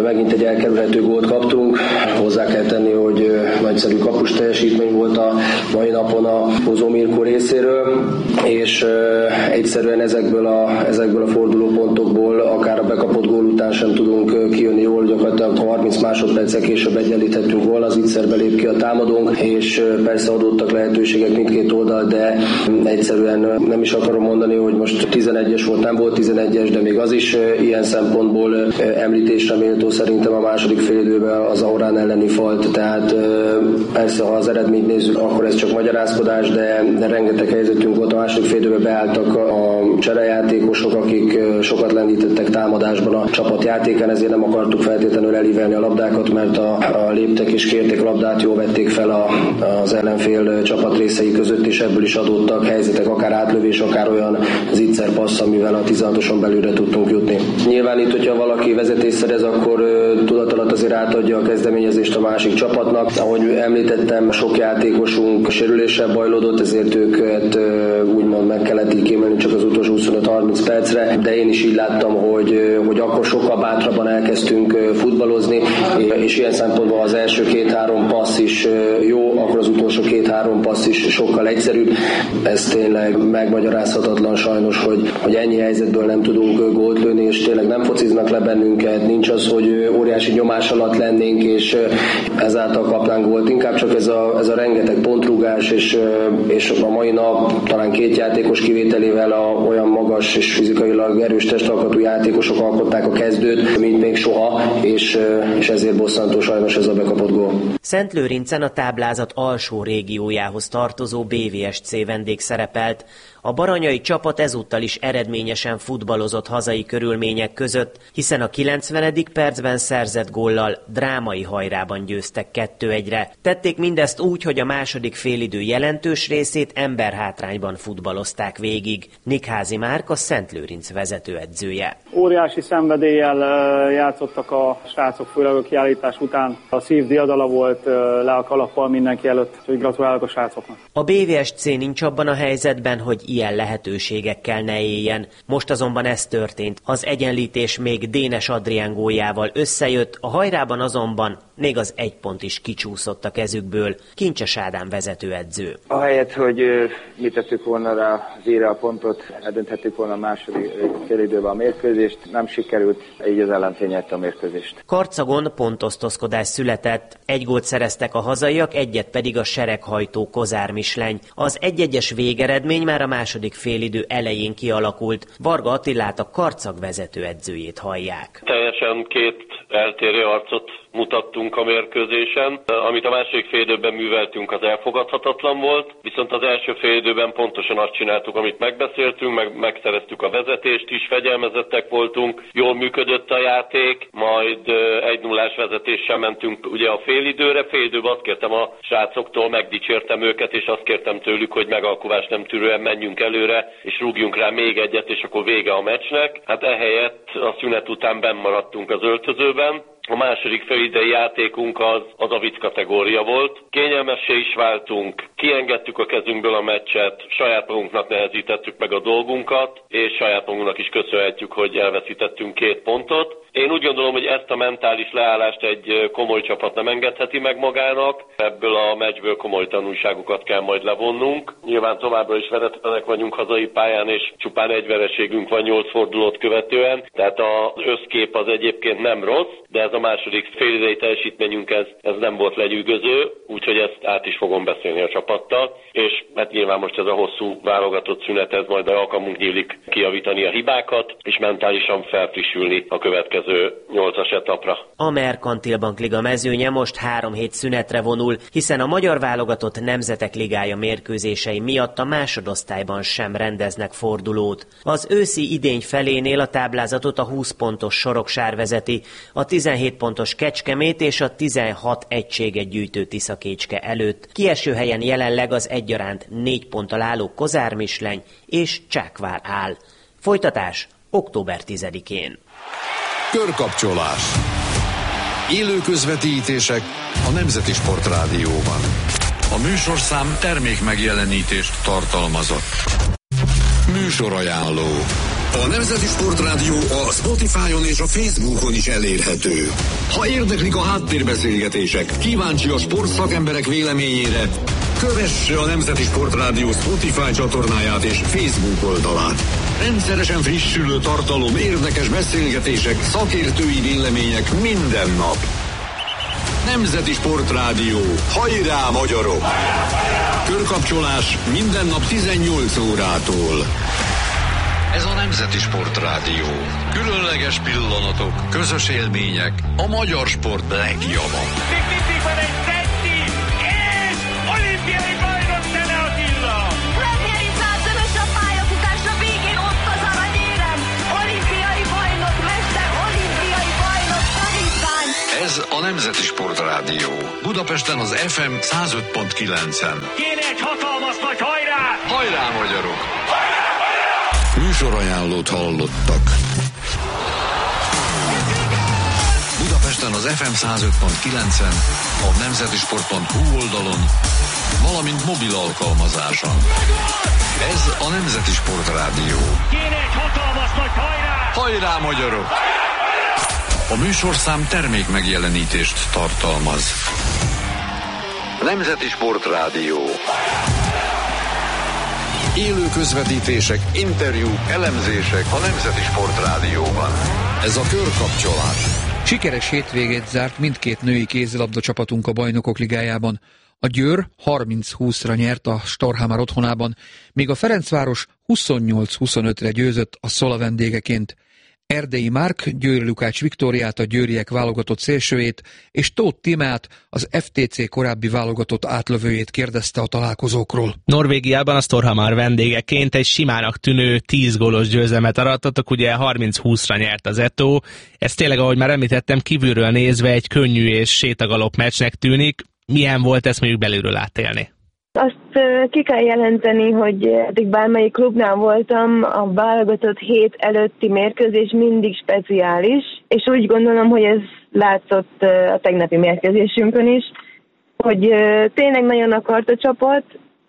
megint egy elkerülhető gólt kaptunk. Hozzá kell tenni, hogy nagyszerű kapus teljesítmény volt a mai napon a Hozó Mirko részéről, és egyszerűen ezekből a, ezekből a fordulópontokból akár a bekapott gól után sem tudunk kijönni jól, gyakorlatilag harminc másodperccel később egyenlíthettünk volna, az ígyszerbe lép ki a támadónk, és persze adottak lehetőségek mindkét oldal, de egyszerűen nem is akarom mondani, hogy most tizenegyes volt, nem volt tizenegyes, de még az is ilyen szempontból említésre méltó szerintem a második félidőben az Aurán elleni falt, tehát persze, ha az eredményt nézzük, akkor ez csak magyarázkodás, de, de rengeteg helyzetünk volt a második félidőben, beálltak a cserejátékosok, akik sokat lendítettek támadásban a csapatjátékán, ezért nem akartuk feltétlenül elívelni a labdákat, mert a, a léptek és kérték a labdát, jól vették fel a, az ellenfél csapat részei között, és ebből is adottak helyzetek, akár átlövés, akár olyan zicser passz, amivel a tizenhatoson belülre tudtunk jutni. Nyilván itt, hogyha valaki vezetés szerez, akkor tudat alatt azért átadja a kezdeményezést a másik csapatnak. Ahogy említettem, sok játékosunk sérüléssel bajlódott, ezért őket úgymond meg kellett így kiemelni csak az utolsó huszonöt-harminc percre, de én is így láttam, hogy, hogy akkor sokkal bátrabban elkezdtünk futballozni, és ilyen szempontból az első két-három passz is jó, akkor az utolsó két-három passz is sokkal egyszerűbb. Ez tényleg megmagyarázhatatlan sajnos, hogy, hogy ennyi helyzetből nem tudunk gólt lőni, és tényleg nem fociznak le bennünket, nincs az, hogy óriási nyomás alatt lennénk, és ezáltal kapnánk gólt. Inkább csak ez a, ez a rengeteg pontrugás, és, és a mai nap talán két játékos kivételével a, olyan magas és fizikailag erős testalkatú játékosok alkották a kezdőt, mint még soha, és, és ezért bosszantó sajnos ez a bekapott gól. Szentlőrincen a táblázat alsó régiójához tartozó bé vé es cé vendég szerepelt. A baranyai csapat ezúttal is eredményesen futballozott hazai körülmények között, hiszen a kilencvenedik percben szerzett góllal drámai hajrában győztek kettő egyre. Tették mindezt úgy, hogy a második félidő jelentős részét emberhátrányban futballozták végig. Nikházi Márk a Szentlőrinc vezetőedzője. Óriási szenvedéllyel játszottak a srácok, főleg a kiállítás után. A szív diadala volt le a kalappal mindenki előtt, úgyhogy gratulálok a srácoknak. A bé vé es cé nincs abban a helyzetben, hogy ilyen lehetőségekkel ne éljen. Most azonban ez történt. Az egyenlítés még Dénes Adrián góljával összejött, a hajrában azonban még az egy pont is kicsúszott a kezükből. Kincses Ádám vezetőedző. Ahelyett, hogy mi tettük volna rá az íre a pontot, eldönthettük volna a második félidőben a mérkőzést, nem sikerült, így az ellenfél nyerte a mérkőzést. Karcagon pontosztozkodás született. Egy gólt szereztek a hazaiak, egyet pedig a sereghajtó Kozár Misleny. Az egy-egyes végeredmény már a második félidő elején kialakult. Varga Attilát, a Karcag vezetőedzőjét hallják. Teljesen két eltérő arcot mutattunk a mérkőzésen. Amit a második félidőben műveltünk, az elfogadhatatlan volt, viszont az első félidőben pontosan azt csináltuk, amit megbeszéltünk, meg megszereztük a vezetést is, fegyelmezettek voltunk, jól működött a játék, majd egy nullás vezetéssel mentünk ugye a félidőre. Félidőben azt kértem a srácoktól, megdicsértem őket, és azt kértem tőlük, hogy megalkuvás nem tűrően menjünk előre, és rúgjunk rá még egyet, és akkor vége a meccsnek. Hát ehelyett a szünet után benn maradtunk az öltözőben. A második félidei játékunk az, az a vicc kategória volt. Kényelmessé is váltunk, kiengedtük a kezünkből a meccset, saját magunknak nehezítettük meg a dolgunkat, és saját magunknak is köszönhetjük, hogy elveszítettünk két pontot. Én úgy gondolom, hogy ezt a mentális leállást egy komoly csapat nem engedheti meg magának. Ebből a meccsből komoly tanulságokat kell majd levonnunk. Nyilván továbbra is veretlenek vagyunk hazai pályán, és csupán egy vereségünk van nyolc fordulót követően. Tehát az összkép az egyébként nem rossz, de ez a második félidei teljesítményünk ez, ez nem volt lenyűgöző, úgyhogy ezt át is fogom beszélni a csapattal. És hát nyilván most ez a hosszú válogatott szünet, ez majd alkalmunk nyílik kijavítani a hibákat, és mentálisan felfrissülni a következő nyolcas etapra. A Merkantil Bank Liga mezőnye most három hét szünetre vonul, hiszen a magyar válogatott Nemzetek Ligája mérkőzései miatt a másodosztályban sem rendeznek fordulót. Az őszi idény felénél a táblázatot a húsz pontos Soroksár vezeti, a tizenhét pontos Kecskemét és a tizenhat egységet gyűjtő Tiszakécske előtt. Kieső helyen jelenleg az egyaránt négy ponttal álló Kozár Misleny és Csákvár áll. Folytatás október tizedikén. Körkapcsolás. Élő közvetítések a Nemzeti Sportrádióban. A műsorszám termék megjelenítést tartalmazott. Műsorajánló. A Nemzeti Sportrádió a Spotify-on és a Facebookon is elérhető. Ha érdeklik a háttérbeszélgetések, kíváncsi a sportszakemberek véleményére, kövesse a Nemzeti Sportrádió Spotify csatornáját és Facebook oldalát. Rendszeresen frissülő tartalom, érdekes beszélgetések, szakértői vélemények minden nap. Nemzeti Sportrádió. Hajrá, magyarok! Körkapcsolás minden nap tizennyolc órától. Ez a Nemzeti Sportrádió. Különleges pillanatok, közös élmények, a magyar sport legjava. Olimpiai bajnok Szene Attila! Premier százszörös a pályafutásra, végén ott az aranyérem! Olimpiai bajnok, mester, olimpiai bajnok, tanítvány! Ez a Nemzeti Sportrádió. Budapesten az ef em száz öt pont kilencen. Kéne egy hatalmas nagy hajrá! Hajrá, magyarok! Műsorajánlót hallottak. Budapesten az ef em száz öt pont kilencen, a nemzetisport pont hu oldalon, valamint mobil alkalmazáson. Ez a Nemzeti Sportrádió. Kéne egy hatalmas nagy hajrá! Hajrá, magyarok! A műsorszám termék megjelenítést tartalmaz. Nemzeti Sportrádió. Élő közvetítések, interjúk, elemzések a Nemzeti Sportrádióban. Ez a körkapcsolás. Sikeres hétvégét zárt mindkét női kézilabda csapatunk a Bajnokok Ligájában. A Győr harminc húszra nyert a Storhamar otthonában, míg a Ferencváros huszonnyolc huszonötre győzött a Szola vendégeként. Erdei Márk Győri Lukács Viktóriát, a győriek válogatott szélsőjét, és Tóth Tímeát, az ef té cé korábbi válogatott átlövőjét kérdezte a találkozókról. Norvégiában a Storhamar vendégeként egy simának tűnő tíz gólos győzelmet arattatok, ugye harminc húszra nyert az Eto. Ez tényleg, ahogy már említettem, kívülről nézve egy könnyű és sétagalop meccsnek tűnik. Milyen volt ezt mondjuk belülről átélni? Azt ki kell jelenteni, hogy eddig bármelyik klubnál voltam, a válogatott hét előtti mérkőzés mindig speciális, és úgy gondolom, hogy ez látszott a tegnapi mérkőzésünkön is, hogy tényleg nagyon akart a csapat,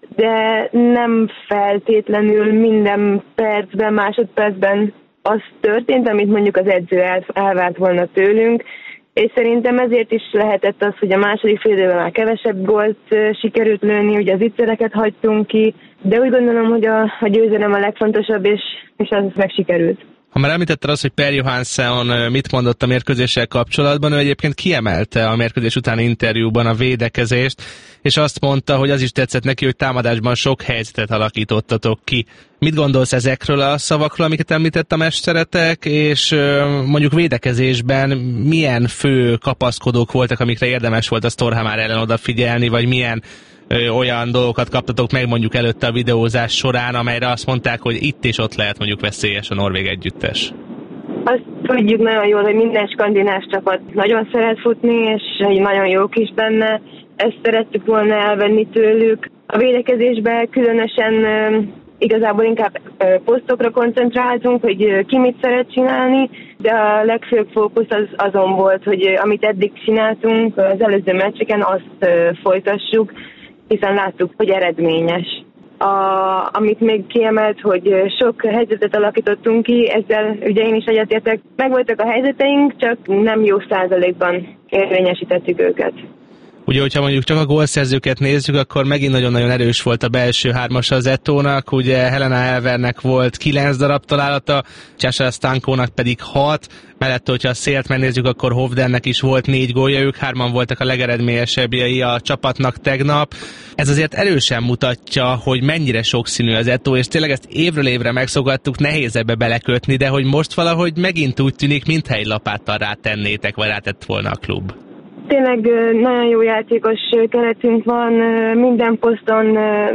de nem feltétlenül minden percben, másodpercben az történt, amit mondjuk az edző elvárt volna tőlünk, és szerintem ezért is lehetett az, hogy a második fél időben már kevesebb gólt sikerült lőni, ugye az vicceleket hagytunk ki, de úgy gondolom, hogy a, a győzelem a legfontosabb, és, és az meg sikerült. Ha már említetted azt, hogy Per Johansson mit mondott a mérkőzéssel kapcsolatban, ő egyébként kiemelte a mérkőzés utáni interjúban a védekezést, és azt mondta, hogy az is tetszett neki, hogy támadásban sok helyzetet alakítottatok ki. Mit gondolsz ezekről a szavakról, amiket említett a mesteretek, és mondjuk védekezésben milyen fő kapaszkodók voltak, amikre érdemes volt a Storhamar ellen odafigyelni, vagy milyen ö, olyan dolgokat kaptatok meg mondjuk előtte a videózás során, amelyre azt mondták, hogy itt és ott lehet mondjuk veszélyes a norvég együttes? Azt tudjuk nagyon jól, hogy minden skandináv csapat nagyon szeret futni, és nagyon jók is benne. Ezt szerettük volna elvenni tőlük. A védekezésben különösen igazából inkább posztokra koncentráltunk, hogy ki mit szeret csinálni, de a legfőbb fókusz az azon volt, hogy amit eddig csináltunk az előző meccseken, azt folytassuk, hiszen láttuk, hogy eredményes. A, amit még kiemelt, hogy sok helyzetet alakítottunk ki, ezzel ugye én is egyetértek. Megvoltak a helyzeteink, csak nem jó százalékban érvényesítettük őket. Ugye, hogyha mondjuk csak a gólszerzőket nézzük, akkor megint nagyon-nagyon erős volt a belső hármas az Etónak, ugye Helena Elvernek volt kilenc darab találata, Csásá Stankónak pedig hat, mellett, hogyha a szélt megnézzük, akkor Hovdennek is volt négy gólja, ők hárman voltak a legeredményesebbjei a csapatnak tegnap. Ez azért erősen mutatja, hogy mennyire sokszínű az Etó, és tényleg ezt évről évre megszokattuk, nehéz ebbe belekötni, de hogy most valahogy megint úgy tűnik, mintha egy lapáttal rátennétek, vagy rátett volna a klub. Tényleg nagyon jó játékos keretünk van, minden poszton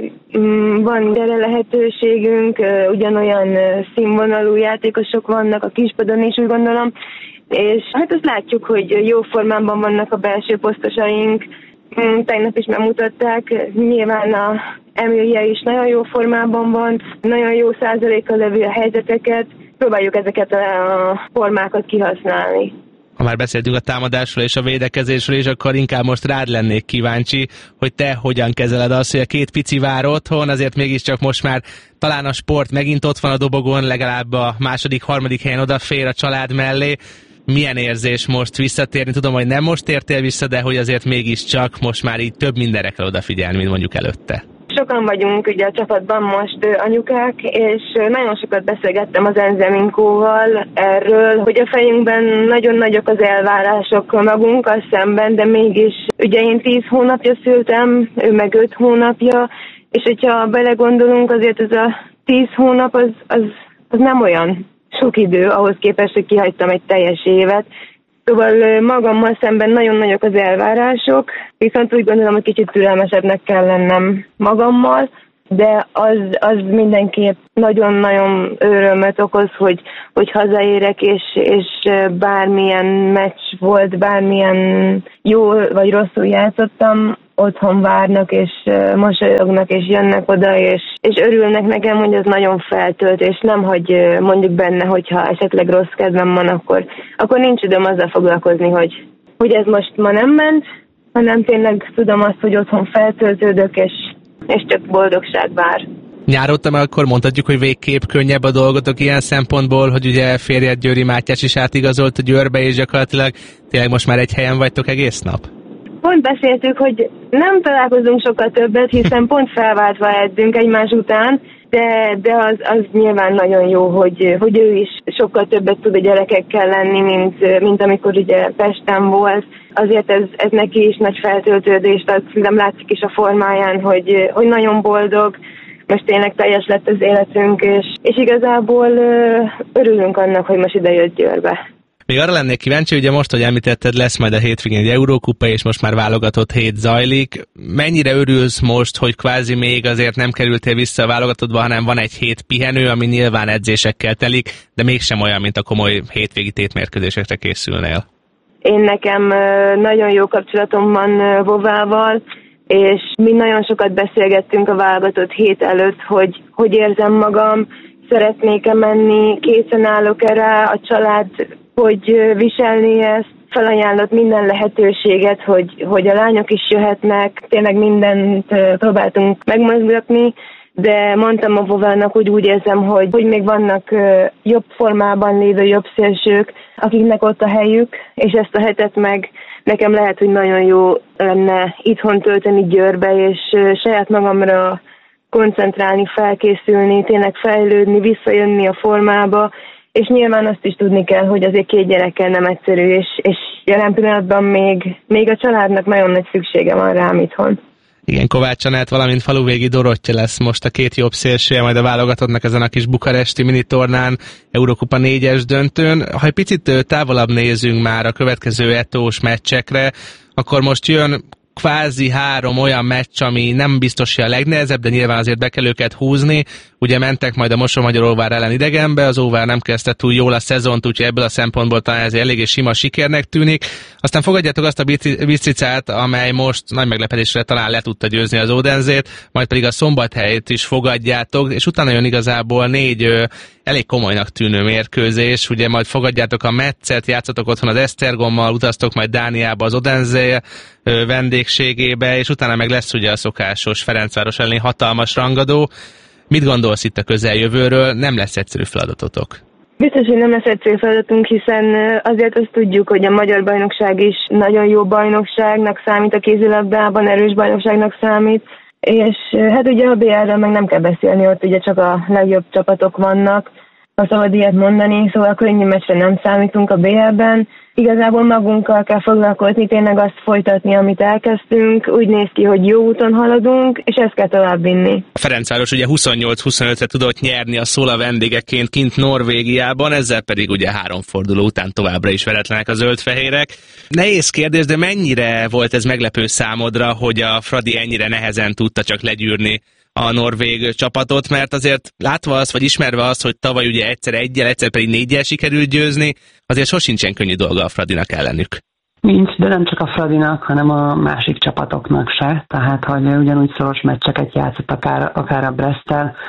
van erre lehetőségünk, ugyanolyan színvonalú játékosok vannak a kispadon is, úgy gondolom, és hát azt látjuk, hogy jó formában vannak a belső posztosaink, tegnap is megmutatták, nyilván a Emilia is nagyon jó formában van, nagyon jó százalékkal levő a helyzeteket, próbáljuk ezeket a formákat kihasználni. Ha már beszéltünk a támadásról és a védekezésről, és akkor inkább most rád lennék kíváncsi, hogy te hogyan kezeled azt, hogy a két pici vár otthon, azért mégiscsak most már talán a sport megint ott van a dobogon, legalább a második, harmadik helyen odafér a család mellé. Milyen érzés most visszatérni? Tudom, hogy nem most tértél vissza, de hogy azért mégiscsak most már így több mindenre kell odafigyelni, mint mondjuk előtte. Sokan vagyunk ugye a csapatban most anyukák, és nagyon sokat beszélgettem az Enzeminkóval erről, hogy a fejünkben nagyon nagyok az elvárások magunkkal szemben, de mégis ugye én tíz hónapja szültem, ő meg öt hónapja, és hogyha belegondolunk, azért ez a tíz hónap az, az, az nem olyan sok idő ahhoz képest, hogy kihagytam egy teljes évet. Szóval magammal szemben nagyon nagyok az elvárások, viszont úgy gondolom, hogy kicsit türelmesebbnek kell lennem magammal, de az, az mindenképp nagyon-nagyon örömet okoz, hogy, hogy hazaérek, és, és bármilyen meccs volt, bármilyen jól vagy rosszul játszottam, otthon várnak, és mosolyognak, és jönnek oda, és, és örülnek nekem, hogy ez nagyon feltölt, és nem hagy mondjuk benne, hogyha esetleg rossz kedvem van, akkor, akkor nincs időm azzal foglalkozni, hogy, hogy ez most ma nem ment, hanem tényleg tudom azt, hogy otthon feltöltődök, és, és csak boldogság vár. Nyáron meg akkor mondhatjuk, hogy végképp könnyebb a dolgotok ilyen szempontból, hogy ugye férjed Győri Mátyás is átigazolt a Győrbe, és gyakorlatilag tényleg most már egy helyen vagytok egész nap? Pont beszéltük, hogy nem találkozunk sokkal többet, hiszen pont felváltva edzünk egymás után, de, de az, az nyilván nagyon jó, hogy, hogy ő is sokkal többet tud a gyerekekkel lenni, mint, mint amikor ugye Pesten volt. Azért ez, ez neki is nagy feltöltődést ad, nem látszik is a formáján, hogy, hogy nagyon boldog, most tényleg teljes lett az életünk, és, és igazából örülünk annak, hogy most ide jött Győrbe. Még arra lennék kíváncsi, ugye most, hogy említetted, lesz majd a hétvégén egy Eurókupa, és most már válogatott hét zajlik. Mennyire örülsz most, hogy kvázi még azért nem kerültél vissza a válogatottba, hanem van egy hét pihenő, ami nyilván edzésekkel telik, de mégsem olyan, mint a komoly hétvégi tétmérkőzésekre készülnél? Én nekem nagyon jó kapcsolatom van Vovával, és mi nagyon sokat beszélgettünk a válogatott hét előtt, hogy hogy érzem magam, szeretnék-e menni, készen állok-e rá, a család hogy viselni ezt, felajánlott minden lehetőséget, hogy, hogy a lányok is jöhetnek, tényleg mindent próbáltunk megmozgatni, de mondtam a Vovának, hogy úgy érzem, hogy, hogy még vannak jobb formában lévő jobb szélsők, akiknek ott a helyük, és ezt a hetet meg nekem lehet, hogy nagyon jó lenne itthon tölteni Győrbe, és saját magamra koncentrálni, felkészülni, tényleg fejlődni, visszajönni a formába, és nyilván azt is tudni kell, hogy azért két gyerekkel nem egyszerű, és, és jelen pillanatban még, még a családnak nagyon nagy szüksége van rám itthon. Igen, Kovács Anett, valamint Faluvégi Dorottya lesz most a két jobb szélsője, majd a válogatottnak ezen a kis bukaresti minitornán, Eurókupa négyes döntőn. Ha egy picit távolabb nézünk már a következő etós meccsekre, akkor most jön kvázi három olyan meccs, ami nem biztos, hogy a legnehezebb, de nyilván azért be kell őket húzni. Ugye mentek majd a Mosonmagyaróvár ellen idegenbe, az Óvár nem kezdte túl jól a szezont, úgyhogy ebből a szempontból talán ez eléggé sima sikernek tűnik. Aztán fogadjátok azt a Bistricát, amely most nagy meglepetésre talán le tudta győzni az Odenzét, majd pedig a Szombathelyt is fogadjátok, és utána jön igazából négy ö, elég komolynak tűnő mérkőzés. Ugye majd fogadjátok a Metszet, játszatok otthon az Esztergommal, utaztok majd Dániába az Odenzé ö, vendégségébe, és utána meg lesz ugye a szokásos Ferencváros elleni hatalmas rangadó. Mit gondolsz itt a közeljövőről? Nem lesz egyszerű feladatotok. Biztos, hogy nem lesz egyszerű feladatunk, hiszen azért azt tudjuk, hogy a magyar bajnokság is nagyon jó bajnokságnak számít a kézilabdában, erős bajnokságnak számít, és hát ugye a bé el-ről meg nem kell beszélni, ott ugye csak a legjobb csapatok vannak, ha szabad ilyet mondani, szóval könnyű meccsre nem számítunk a bé el-ben. Igazából magunkkal kell foglalkozni, tényleg azt folytatni, amit elkezdtünk. Úgy néz ki, hogy jó úton haladunk, és ezt kell továbbvinni. A Ferencváros ugye huszonnyolc huszonötre tudott nyerni a Szola vendégeként kint Norvégiában, ezzel pedig ugye három forduló után továbbra is veretlenek a zöldfehérek. Nehéz kérdés, de mennyire volt ez meglepő számodra, hogy a Fradi ennyire nehezen tudta csak legyűrni a norvég csapatot, mert azért látva azt, vagy ismerve azt, hogy tavaly ugye egyszer egyel, egyszer pedig négyel sikerült győzni, azért sosincsen könnyű dolga a Fradinak ellenük. Nincs, de nem csak a Fradinak, hanem a másik csapatoknak se. Tehát, hogy ugyanúgy szoros meccseket játszott akár, akár a Bresttel,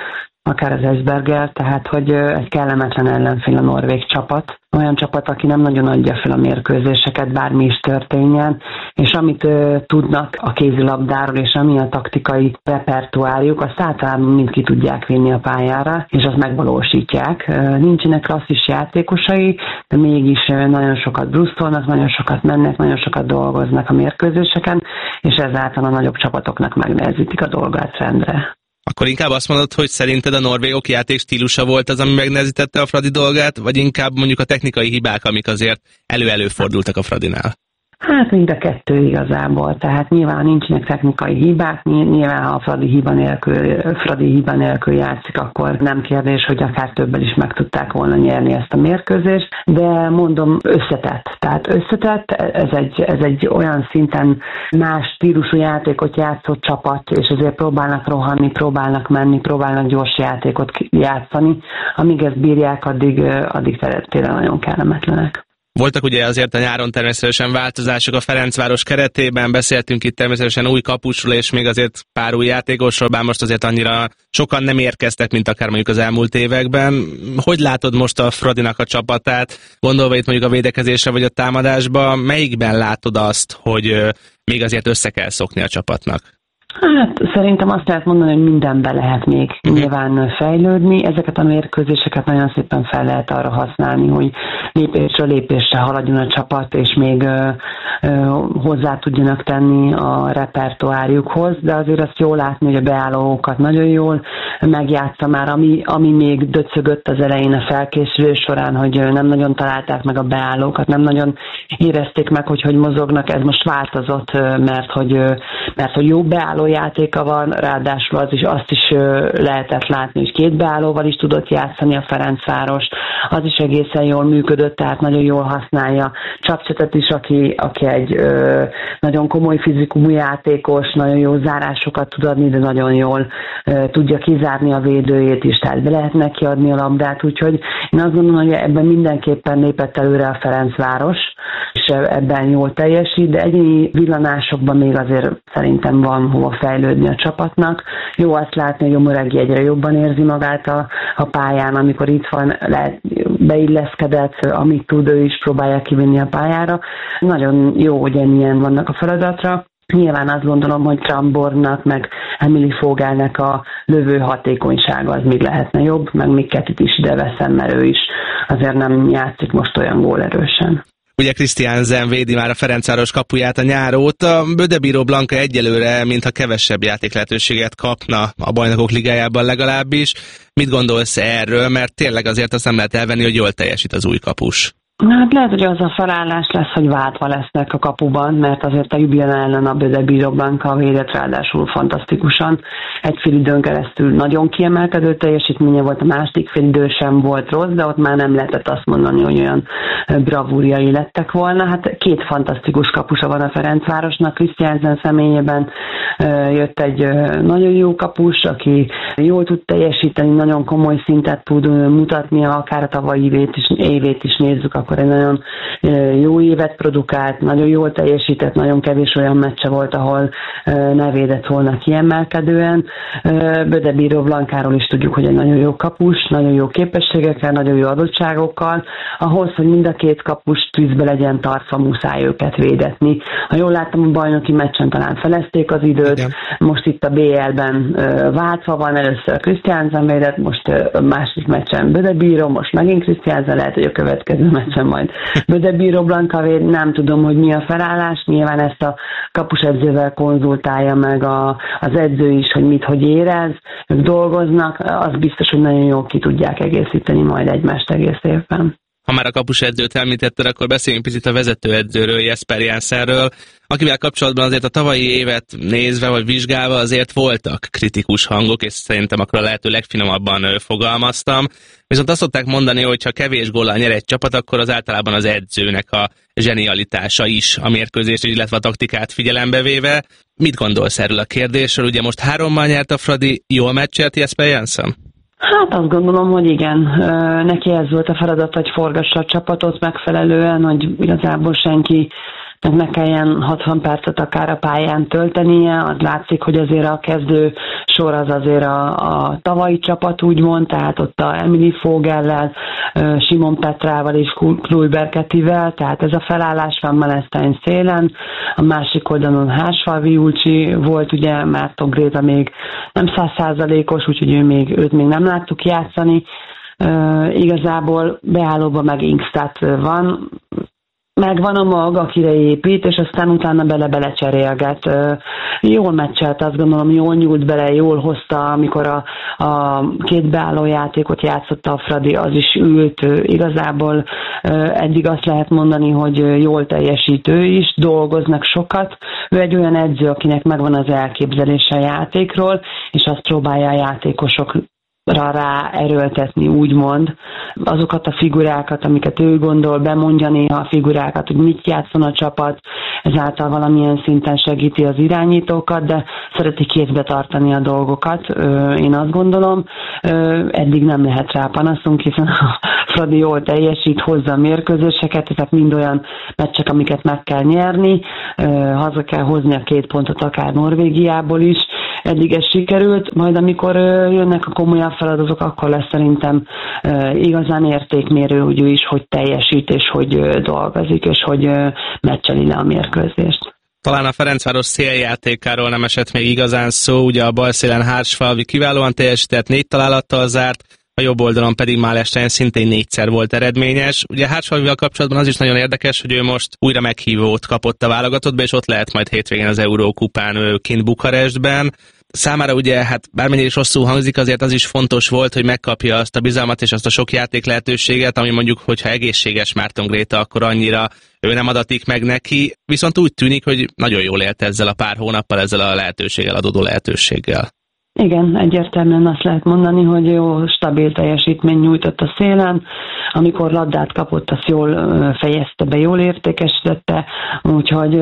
akár az Esberger, tehát hogy egy kellemetlen ellenfél a norvég csapat. Olyan csapat, aki nem nagyon adja fel a mérkőzéseket, bármi is történjen, és amit ö, tudnak a kézilabdáról, és ami a taktikai repertoárjuk, azt általában mind ki tudják vinni a pályára, és azt megvalósítják. Ö, nincsenek klasszis játékosai, de mégis ö, nagyon sokat brusztolnak, nagyon sokat mennek, nagyon sokat dolgoznak a mérkőzéseken, és ezáltal a nagyobb csapatoknak megnehezítik a dolgát rendre. Akkor inkább azt mondod, hogy szerinted a norvégok játék stílusa volt az, ami megnehezítette a Fradi dolgát, vagy inkább mondjuk a technikai hibák, amik azért elő-elő fordultak a Fradinál? Hát mind a kettő igazából, tehát nyilván nincsenek technikai hibák, nyilván ha a Fradi hiba nélkül, Fradi hiba nélkül játszik, akkor nem kérdés, hogy akár többel is meg tudták volna nyerni ezt a mérkőzést, de mondom összetett, tehát összetett, ez egy, ez egy olyan szinten más stílusú játékot játszott csapat, és azért próbálnak rohanni, próbálnak menni, próbálnak gyors játékot játszani, amíg ezt bírják, addig, addig tényleg nagyon kellemetlenek. Voltak ugye azért a nyáron természetesen változások a Ferencváros keretében, beszéltünk itt természetesen új kapusról, és még azért pár új játékosról, bár most azért annyira sokan nem érkeztek, mint akár mondjuk az elmúlt években. Hogy látod most a Fradinak a csapatát, gondolva itt mondjuk a védekezésre vagy a támadásba, melyikben látod azt, hogy még azért össze kell szokni a csapatnak? Hát szerintem azt lehet mondani, hogy mindenben lehet még nyilván fejlődni. Ezeket a mérkőzéseket nagyon szépen fel lehet arra használni, hogy lépésről lépésre haladjon a csapat, és még ö, ö, hozzá tudjanak tenni a repertoárjukhoz, de azért azt jól látni, hogy a beállókat nagyon jól megjátsza már, ami, ami még döcögött az elején a felkészülés során, hogy nem nagyon találták meg a beállókat, nem nagyon érezték meg, hogy hogy mozognak, ez most változott, mert hogy, mert hogy jó beálló játéka van, ráadásul az is, azt is lehetett látni, hogy két beállóval is tudott játszani a Ferencváros, az is egészen jól működött, tehát nagyon jól használja Csapcsetet is, aki, aki egy ö, nagyon komoly fizikumú játékos, nagyon jó zárásokat tud adni, de nagyon jól ö, tudja kizárni a védőjét is, tehát be lehet neki adni a labdát, úgyhogy én azt gondolom, hogy ebben mindenképpen lépett előre a Ferencváros, és ebben jól teljesít, de egyéni villanásokban még azért szerintem van hova fejlődni a csapatnak. Jó azt látni, hogy Jomoregi egyre jobban érzi magát a, a pályán, amikor itt van, lehet, beilleszkedett, amit tud, ő is próbálja kivinni a pályára. Nagyon jó, hogy ennyien vannak a feladatra. Nyilván azt gondolom, hogy Trambornak, meg Emily Fogelnek a lövő hatékonysága az még lehetne jobb, meg Mikketit is ide veszem, mert ő is azért nem játszik most olyan gólerősen. Ugye Christiansen védi már a Ferencváros kapuját a nyár óta, Bödebíró Blanka egyelőre, mintha kevesebb játéklehetőséget kapna a Bajnokok Ligájában legalábbis. Mit gondolsz erről, mert tényleg azért azt nem lehet elvenni, hogy jól teljesít az új kapus? Hát lehet, hogy az a felállás lesz, hogy váltva lesznek a kapuban, mert azért a Ljubljana ellen a Bödebíró Blanka védett ráadásul fantasztikusan. Egy fél időn keresztül nagyon kiemelkedő teljesítménye volt, a második fél idő sem volt rossz, de ott már nem lehetett azt mondani, hogy olyan bravúrjai lettek volna. Hát két fantasztikus kapusa van a Ferencvárosnak, Christiansen személyében jött egy nagyon jó kapus, aki jól tud teljesíteni, nagyon komoly szintet tud mutatni, akár a tavalyi évét is, évét is nézzük, akkor egy nagyon jó évet produkált, nagyon jól teljesített, nagyon kevés olyan meccse volt, ahol ne védett volna kiemelkedően. Bödebíró Blankáról is tudjuk, hogy egy nagyon jó kapus, nagyon jó képességekkel, nagyon jó adottságokkal. Ahhoz, hogy mind a két kapus tűzbe legyen tartva, muszáj őket védetni. Ha jól láttam, a bajnoki meccsen talán felezték az időt, igen. Most itt a bé el-ben váltva van, először Christiansen védett, most a második meccsen Bödebíró, most megint Christiansen, lehet, hogy a következő meccsen majd Bödebíró Blanka véd, nem tudom, hogy mi a felállás, nyilván ezt a kapusedzővel konzultálja meg a, az edző is, hogy mit, hogy érez, ők dolgoznak, az biztos, hogy nagyon jól ki tudják egészíteni majd egymást egész évben. Ha már a kapusedzőt említetted, akkor beszéljünk picit a vezetőedzőről, Jesper Jensenről, akivel kapcsolatban azért a tavalyi évet nézve vagy vizsgálva azért voltak kritikus hangok, és szerintem akkor a lehető legfinomabban fogalmaztam. Viszont azt szokták mondani, hogy ha kevés góllal nyer egy csapat, akkor az általában az edzőnek a zsenialitása is a mérkőzést, illetve a taktikát figyelembe véve. Mit gondolsz erről a kérdésről? Ugye most hárommal nyert a Fradi, jól meccselt Jesper Jensen? Hát azt gondolom, hogy igen. Neki ez volt a feladat, hogy forgassa a csapatot megfelelően, hogy igazából senki ne kelljen hatvan percet akár a pályán töltenie, az látszik, hogy azért a kezdő sor az azért a, a tavalyi csapat úgymond, tehát ott a Emily Fogellel, Simon Petrával és Kluiber Ketivel, tehát ez a felállás van Malesztány szélen, a másik oldalon Hársfalvi Julcsi volt, ugye Márton Gréta még nem száz százalékos, úgyhogy ő még, őt még nem láttuk játszani. Uh, igazából beállóban meg Ingstad van, megvan a mag, akire épít, és aztán utána bele-bele cserélget. Uh, jól meccselt, azt gondolom, jól nyúlt bele, jól hozta, amikor a, a két beálló játékot játszotta a Fradi, az is ült. Uh, igazából uh, eddig azt lehet mondani, hogy jól teljesítő is, dolgoznak sokat. Ő egy olyan edző, akinek megvan az elképzelése a játékról, és azt próbálja a játékosok rá erőltetni, úgymond, azokat a figurákat, amiket ő gondol, bemondja néha a figurákat, hogy mit játszon a csapat, ezáltal valamilyen szinten segíti az irányítókat, de szereti kézbe tartani a dolgokat, én azt gondolom. Eddig nem lehet rá panaszunk, hiszen a Fradi jól teljesít, hozza a mérkőzéseket, ezek mind olyan meccsek, amiket meg kell nyerni, haza kell hozni a két pontot akár Norvégiából is, eddig ez sikerült, majd amikor jönnek a komolyabb feladatok, akkor lesz szerintem igazán értékmérő, úgy is, hogy teljesít, és hogy dolgozik, és hogy meccseli le a mérkőzést. Talán a Ferencváros széljátékáról nem esett még igazán szó, ugye a bal szélen Hársfalvi kiválóan teljesített, négy találattal zárt, a jobb oldalon pedig Málestein szintén négyszer volt eredményes. Ugye Hársfalvival kapcsolatban az is nagyon érdekes, hogy ő most újra meghívót kapott a válogatottba, és ott lehet majd hétvégén az Eurókupán kint Bukarestben. Számára ugye, hát bármennyire is rosszul hangzik, azért az is fontos volt, hogy megkapja azt a bizalmat és azt a sok játék lehetőséget, ami mondjuk, hogyha egészséges Márton Gréta, akkor annyira ő nem adatik meg neki, viszont úgy tűnik, hogy nagyon jól élt ezzel a pár hónappal, ezzel a lehetőséggel, adódó lehetőséggel. Igen, egyértelműen azt lehet mondani, hogy jó, stabil teljesítmény nyújtott a szélen, amikor labdát kapott, azt jól fejezte be, jól értékesítette, úgyhogy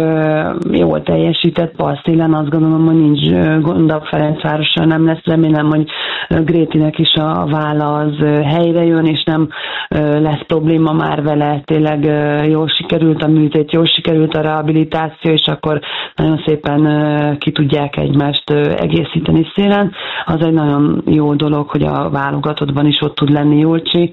jól teljesített bal szélen, azt gondolom, hogy nincs gond a Ferencvárossal, nem lesz, remélem, hogy Grétinek is a válla az helyre jön, és nem lesz probléma már vele, tényleg jól sikerült a műtét, jól sikerült a rehabilitáció, és akkor nagyon szépen ki tudják egymást egészíteni szélen. Az egy nagyon jó dolog, hogy a válogatottban is ott tud lenni Julcsi.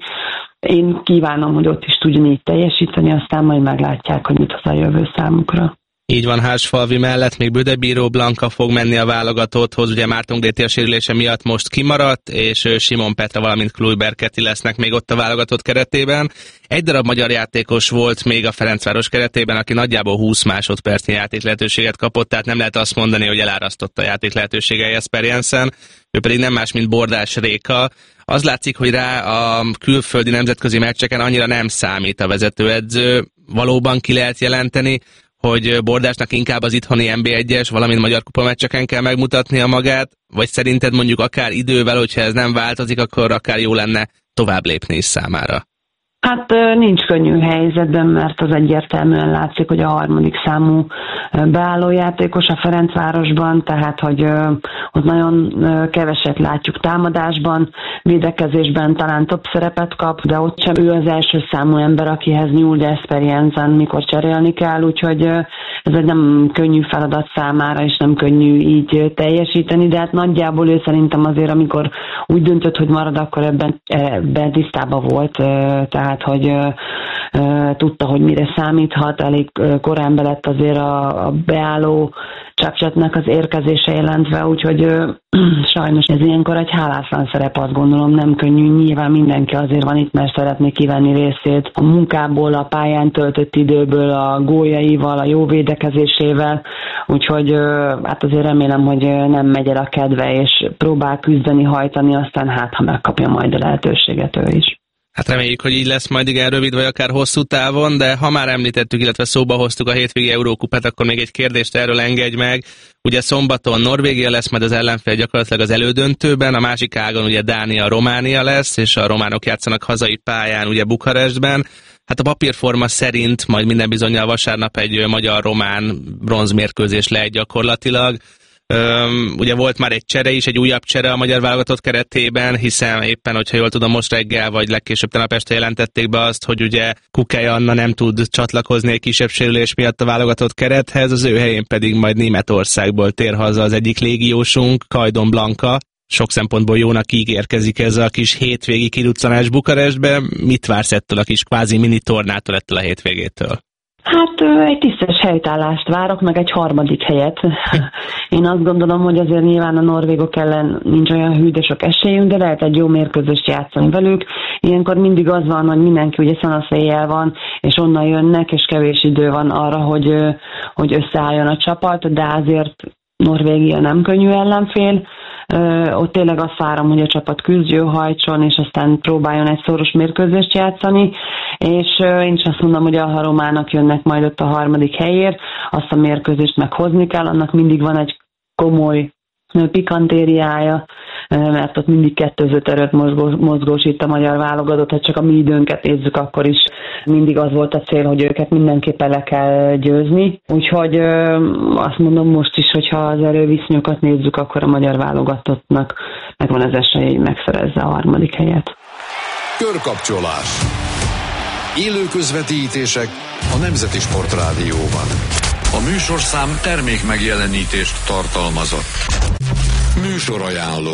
Én kívánom, hogy ott is tudjon így teljesíteni, aztán majd meglátják, hogy mit hoz a jövő számukra. Így van, Hársfalvi mellett még Bödebíró Blanka fog menni a válogatotthoz, ugye Márton Gréti a sérülése miatt most kimaradt, és Simon Petra, valamint Kluiber Keti lesznek még ott a válogatott keretében. Egy darab magyar játékos volt még a Ferencváros keretében, aki nagyjából húsz másodpercnyi játék lehetőséget kapott, tehát nem lehet azt mondani, hogy elárasztott a játék lehetősége Jesper Jensen, ő pedig nem más, mint Bordás Réka. Az látszik, hogy rá a külföldi nemzetközi meccseken annyira nem számít a vezetőedző, valóban ki lehet jelenteni, hogy Bordásnak inkább az itthoni en bé egyes, valamint magyar kupameccseken kell megmutatnia magát, vagy szerinted mondjuk akár idővel, hogyha ez nem változik, akkor akár jó lenne tovább lépni is számára? Hát nincs könnyű helyzetben, mert az egyértelműen látszik, hogy a harmadik számú beálló játékos a Ferencvárosban, tehát hogy ott nagyon keveset látjuk támadásban, védekezésben talán több szerepet kap, de ott sem ő az első számú ember, akihez nyúl Jesper Jensen, mikor cserélni kell, úgyhogy ez egy nem könnyű feladat számára, és nem könnyű így teljesíteni, de hát nagyjából ő szerintem azért, amikor úgy döntött, hogy marad, akkor ebben, ebben tisztában volt, tehát hogy uh, uh, tudta, hogy mire számíthat, elég uh, korán belett azért a, a beálló Csapcsatnak az érkezése jelentve, úgyhogy uh, sajnos ez ilyenkor egy hálátlan szerep, azt gondolom, nem könnyű, nyilván mindenki azért van itt, mert szeretné kivenni részét a munkából, a pályán töltött időből, a góljaival, a jó védekezésével, úgyhogy uh, hát azért remélem, hogy nem megy el a kedve, és próbál küzdeni, hajtani, aztán hát, ha megkapja majd a lehetőséget ő is. Hát reméljük, hogy így lesz majd igen rövid vagy akár hosszú távon, de ha már említettük, illetve szóba hoztuk a hétvégi Eurókupát, akkor még egy kérdést erről engedj meg. Ugye szombaton Norvégia lesz majd az ellenfél gyakorlatilag az elődöntőben, a másik ágon ugye Dánia, Románia lesz, és a románok játszanak hazai pályán ugye Bukarestben. Hát a papírforma szerint majd minden bizonnyal vasárnap egy magyar-román bronzmérkőzés lehet gyakorlatilag. Üm, ugye volt már egy csere is, egy újabb csere a magyar válogatott keretében, hiszen éppen, hogyha jól tudom, most reggel, vagy legkésőbb tegnap este jelentették be azt, hogy ugye Kukej Anna nem tud csatlakozni egy kisebb sérülés miatt a válogatott kerethez, az ő helyén pedig majd Németországból tér haza az egyik légiósunk, Kajdon Blanka. Sok szempontból jónak ígérkezik ez a kis hétvégi kiruccanás Bukarestbe. Mit vársz ettől a kis kvázi mini tornától, ettől a hétvégétől? Hát egy tisztes helytállást várok, meg egy harmadik helyet. Én azt gondolom, hogy azért nyilván a norvégok ellen nincs olyan hű, de sok esélyünk, de lehet egy jó mérkőzést játszani velük. Ilyenkor mindig az van, hogy mindenki ugye szanaszéjjel van, és onnan jönnek, és kevés idő van arra, hogy, hogy összeálljon a csapat, de azért Norvégia nem könnyű ellenfél. Ö, ott tényleg azt várom, hogy a csapat küzdjön, hajtson, és aztán próbáljon egy szoros mérkőzést játszani, és ö, én is azt mondom, hogy a romának jönnek majd ott a harmadik helyért, azt a mérkőzést meghozni kell, annak mindig van egy komoly pikantériája, mert ott mindig kettőzött erőt mozgós, mozgósít a magyar válogatott, ha csak a mi időnket nézzük, akkor is mindig az volt a cél, hogy őket mindenképpen le kell győzni. Úgyhogy azt mondom most is, hogyha az erőviszonyokat nézzük, akkor a magyar válogatottnak megvan az esély, hogy megszerezze a harmadik helyet. Körkapcsolás. Élő közvetítések a Nemzeti Sportrádióban. A műsorszám termék megjelenítést tartalmazott. Műsorajánló.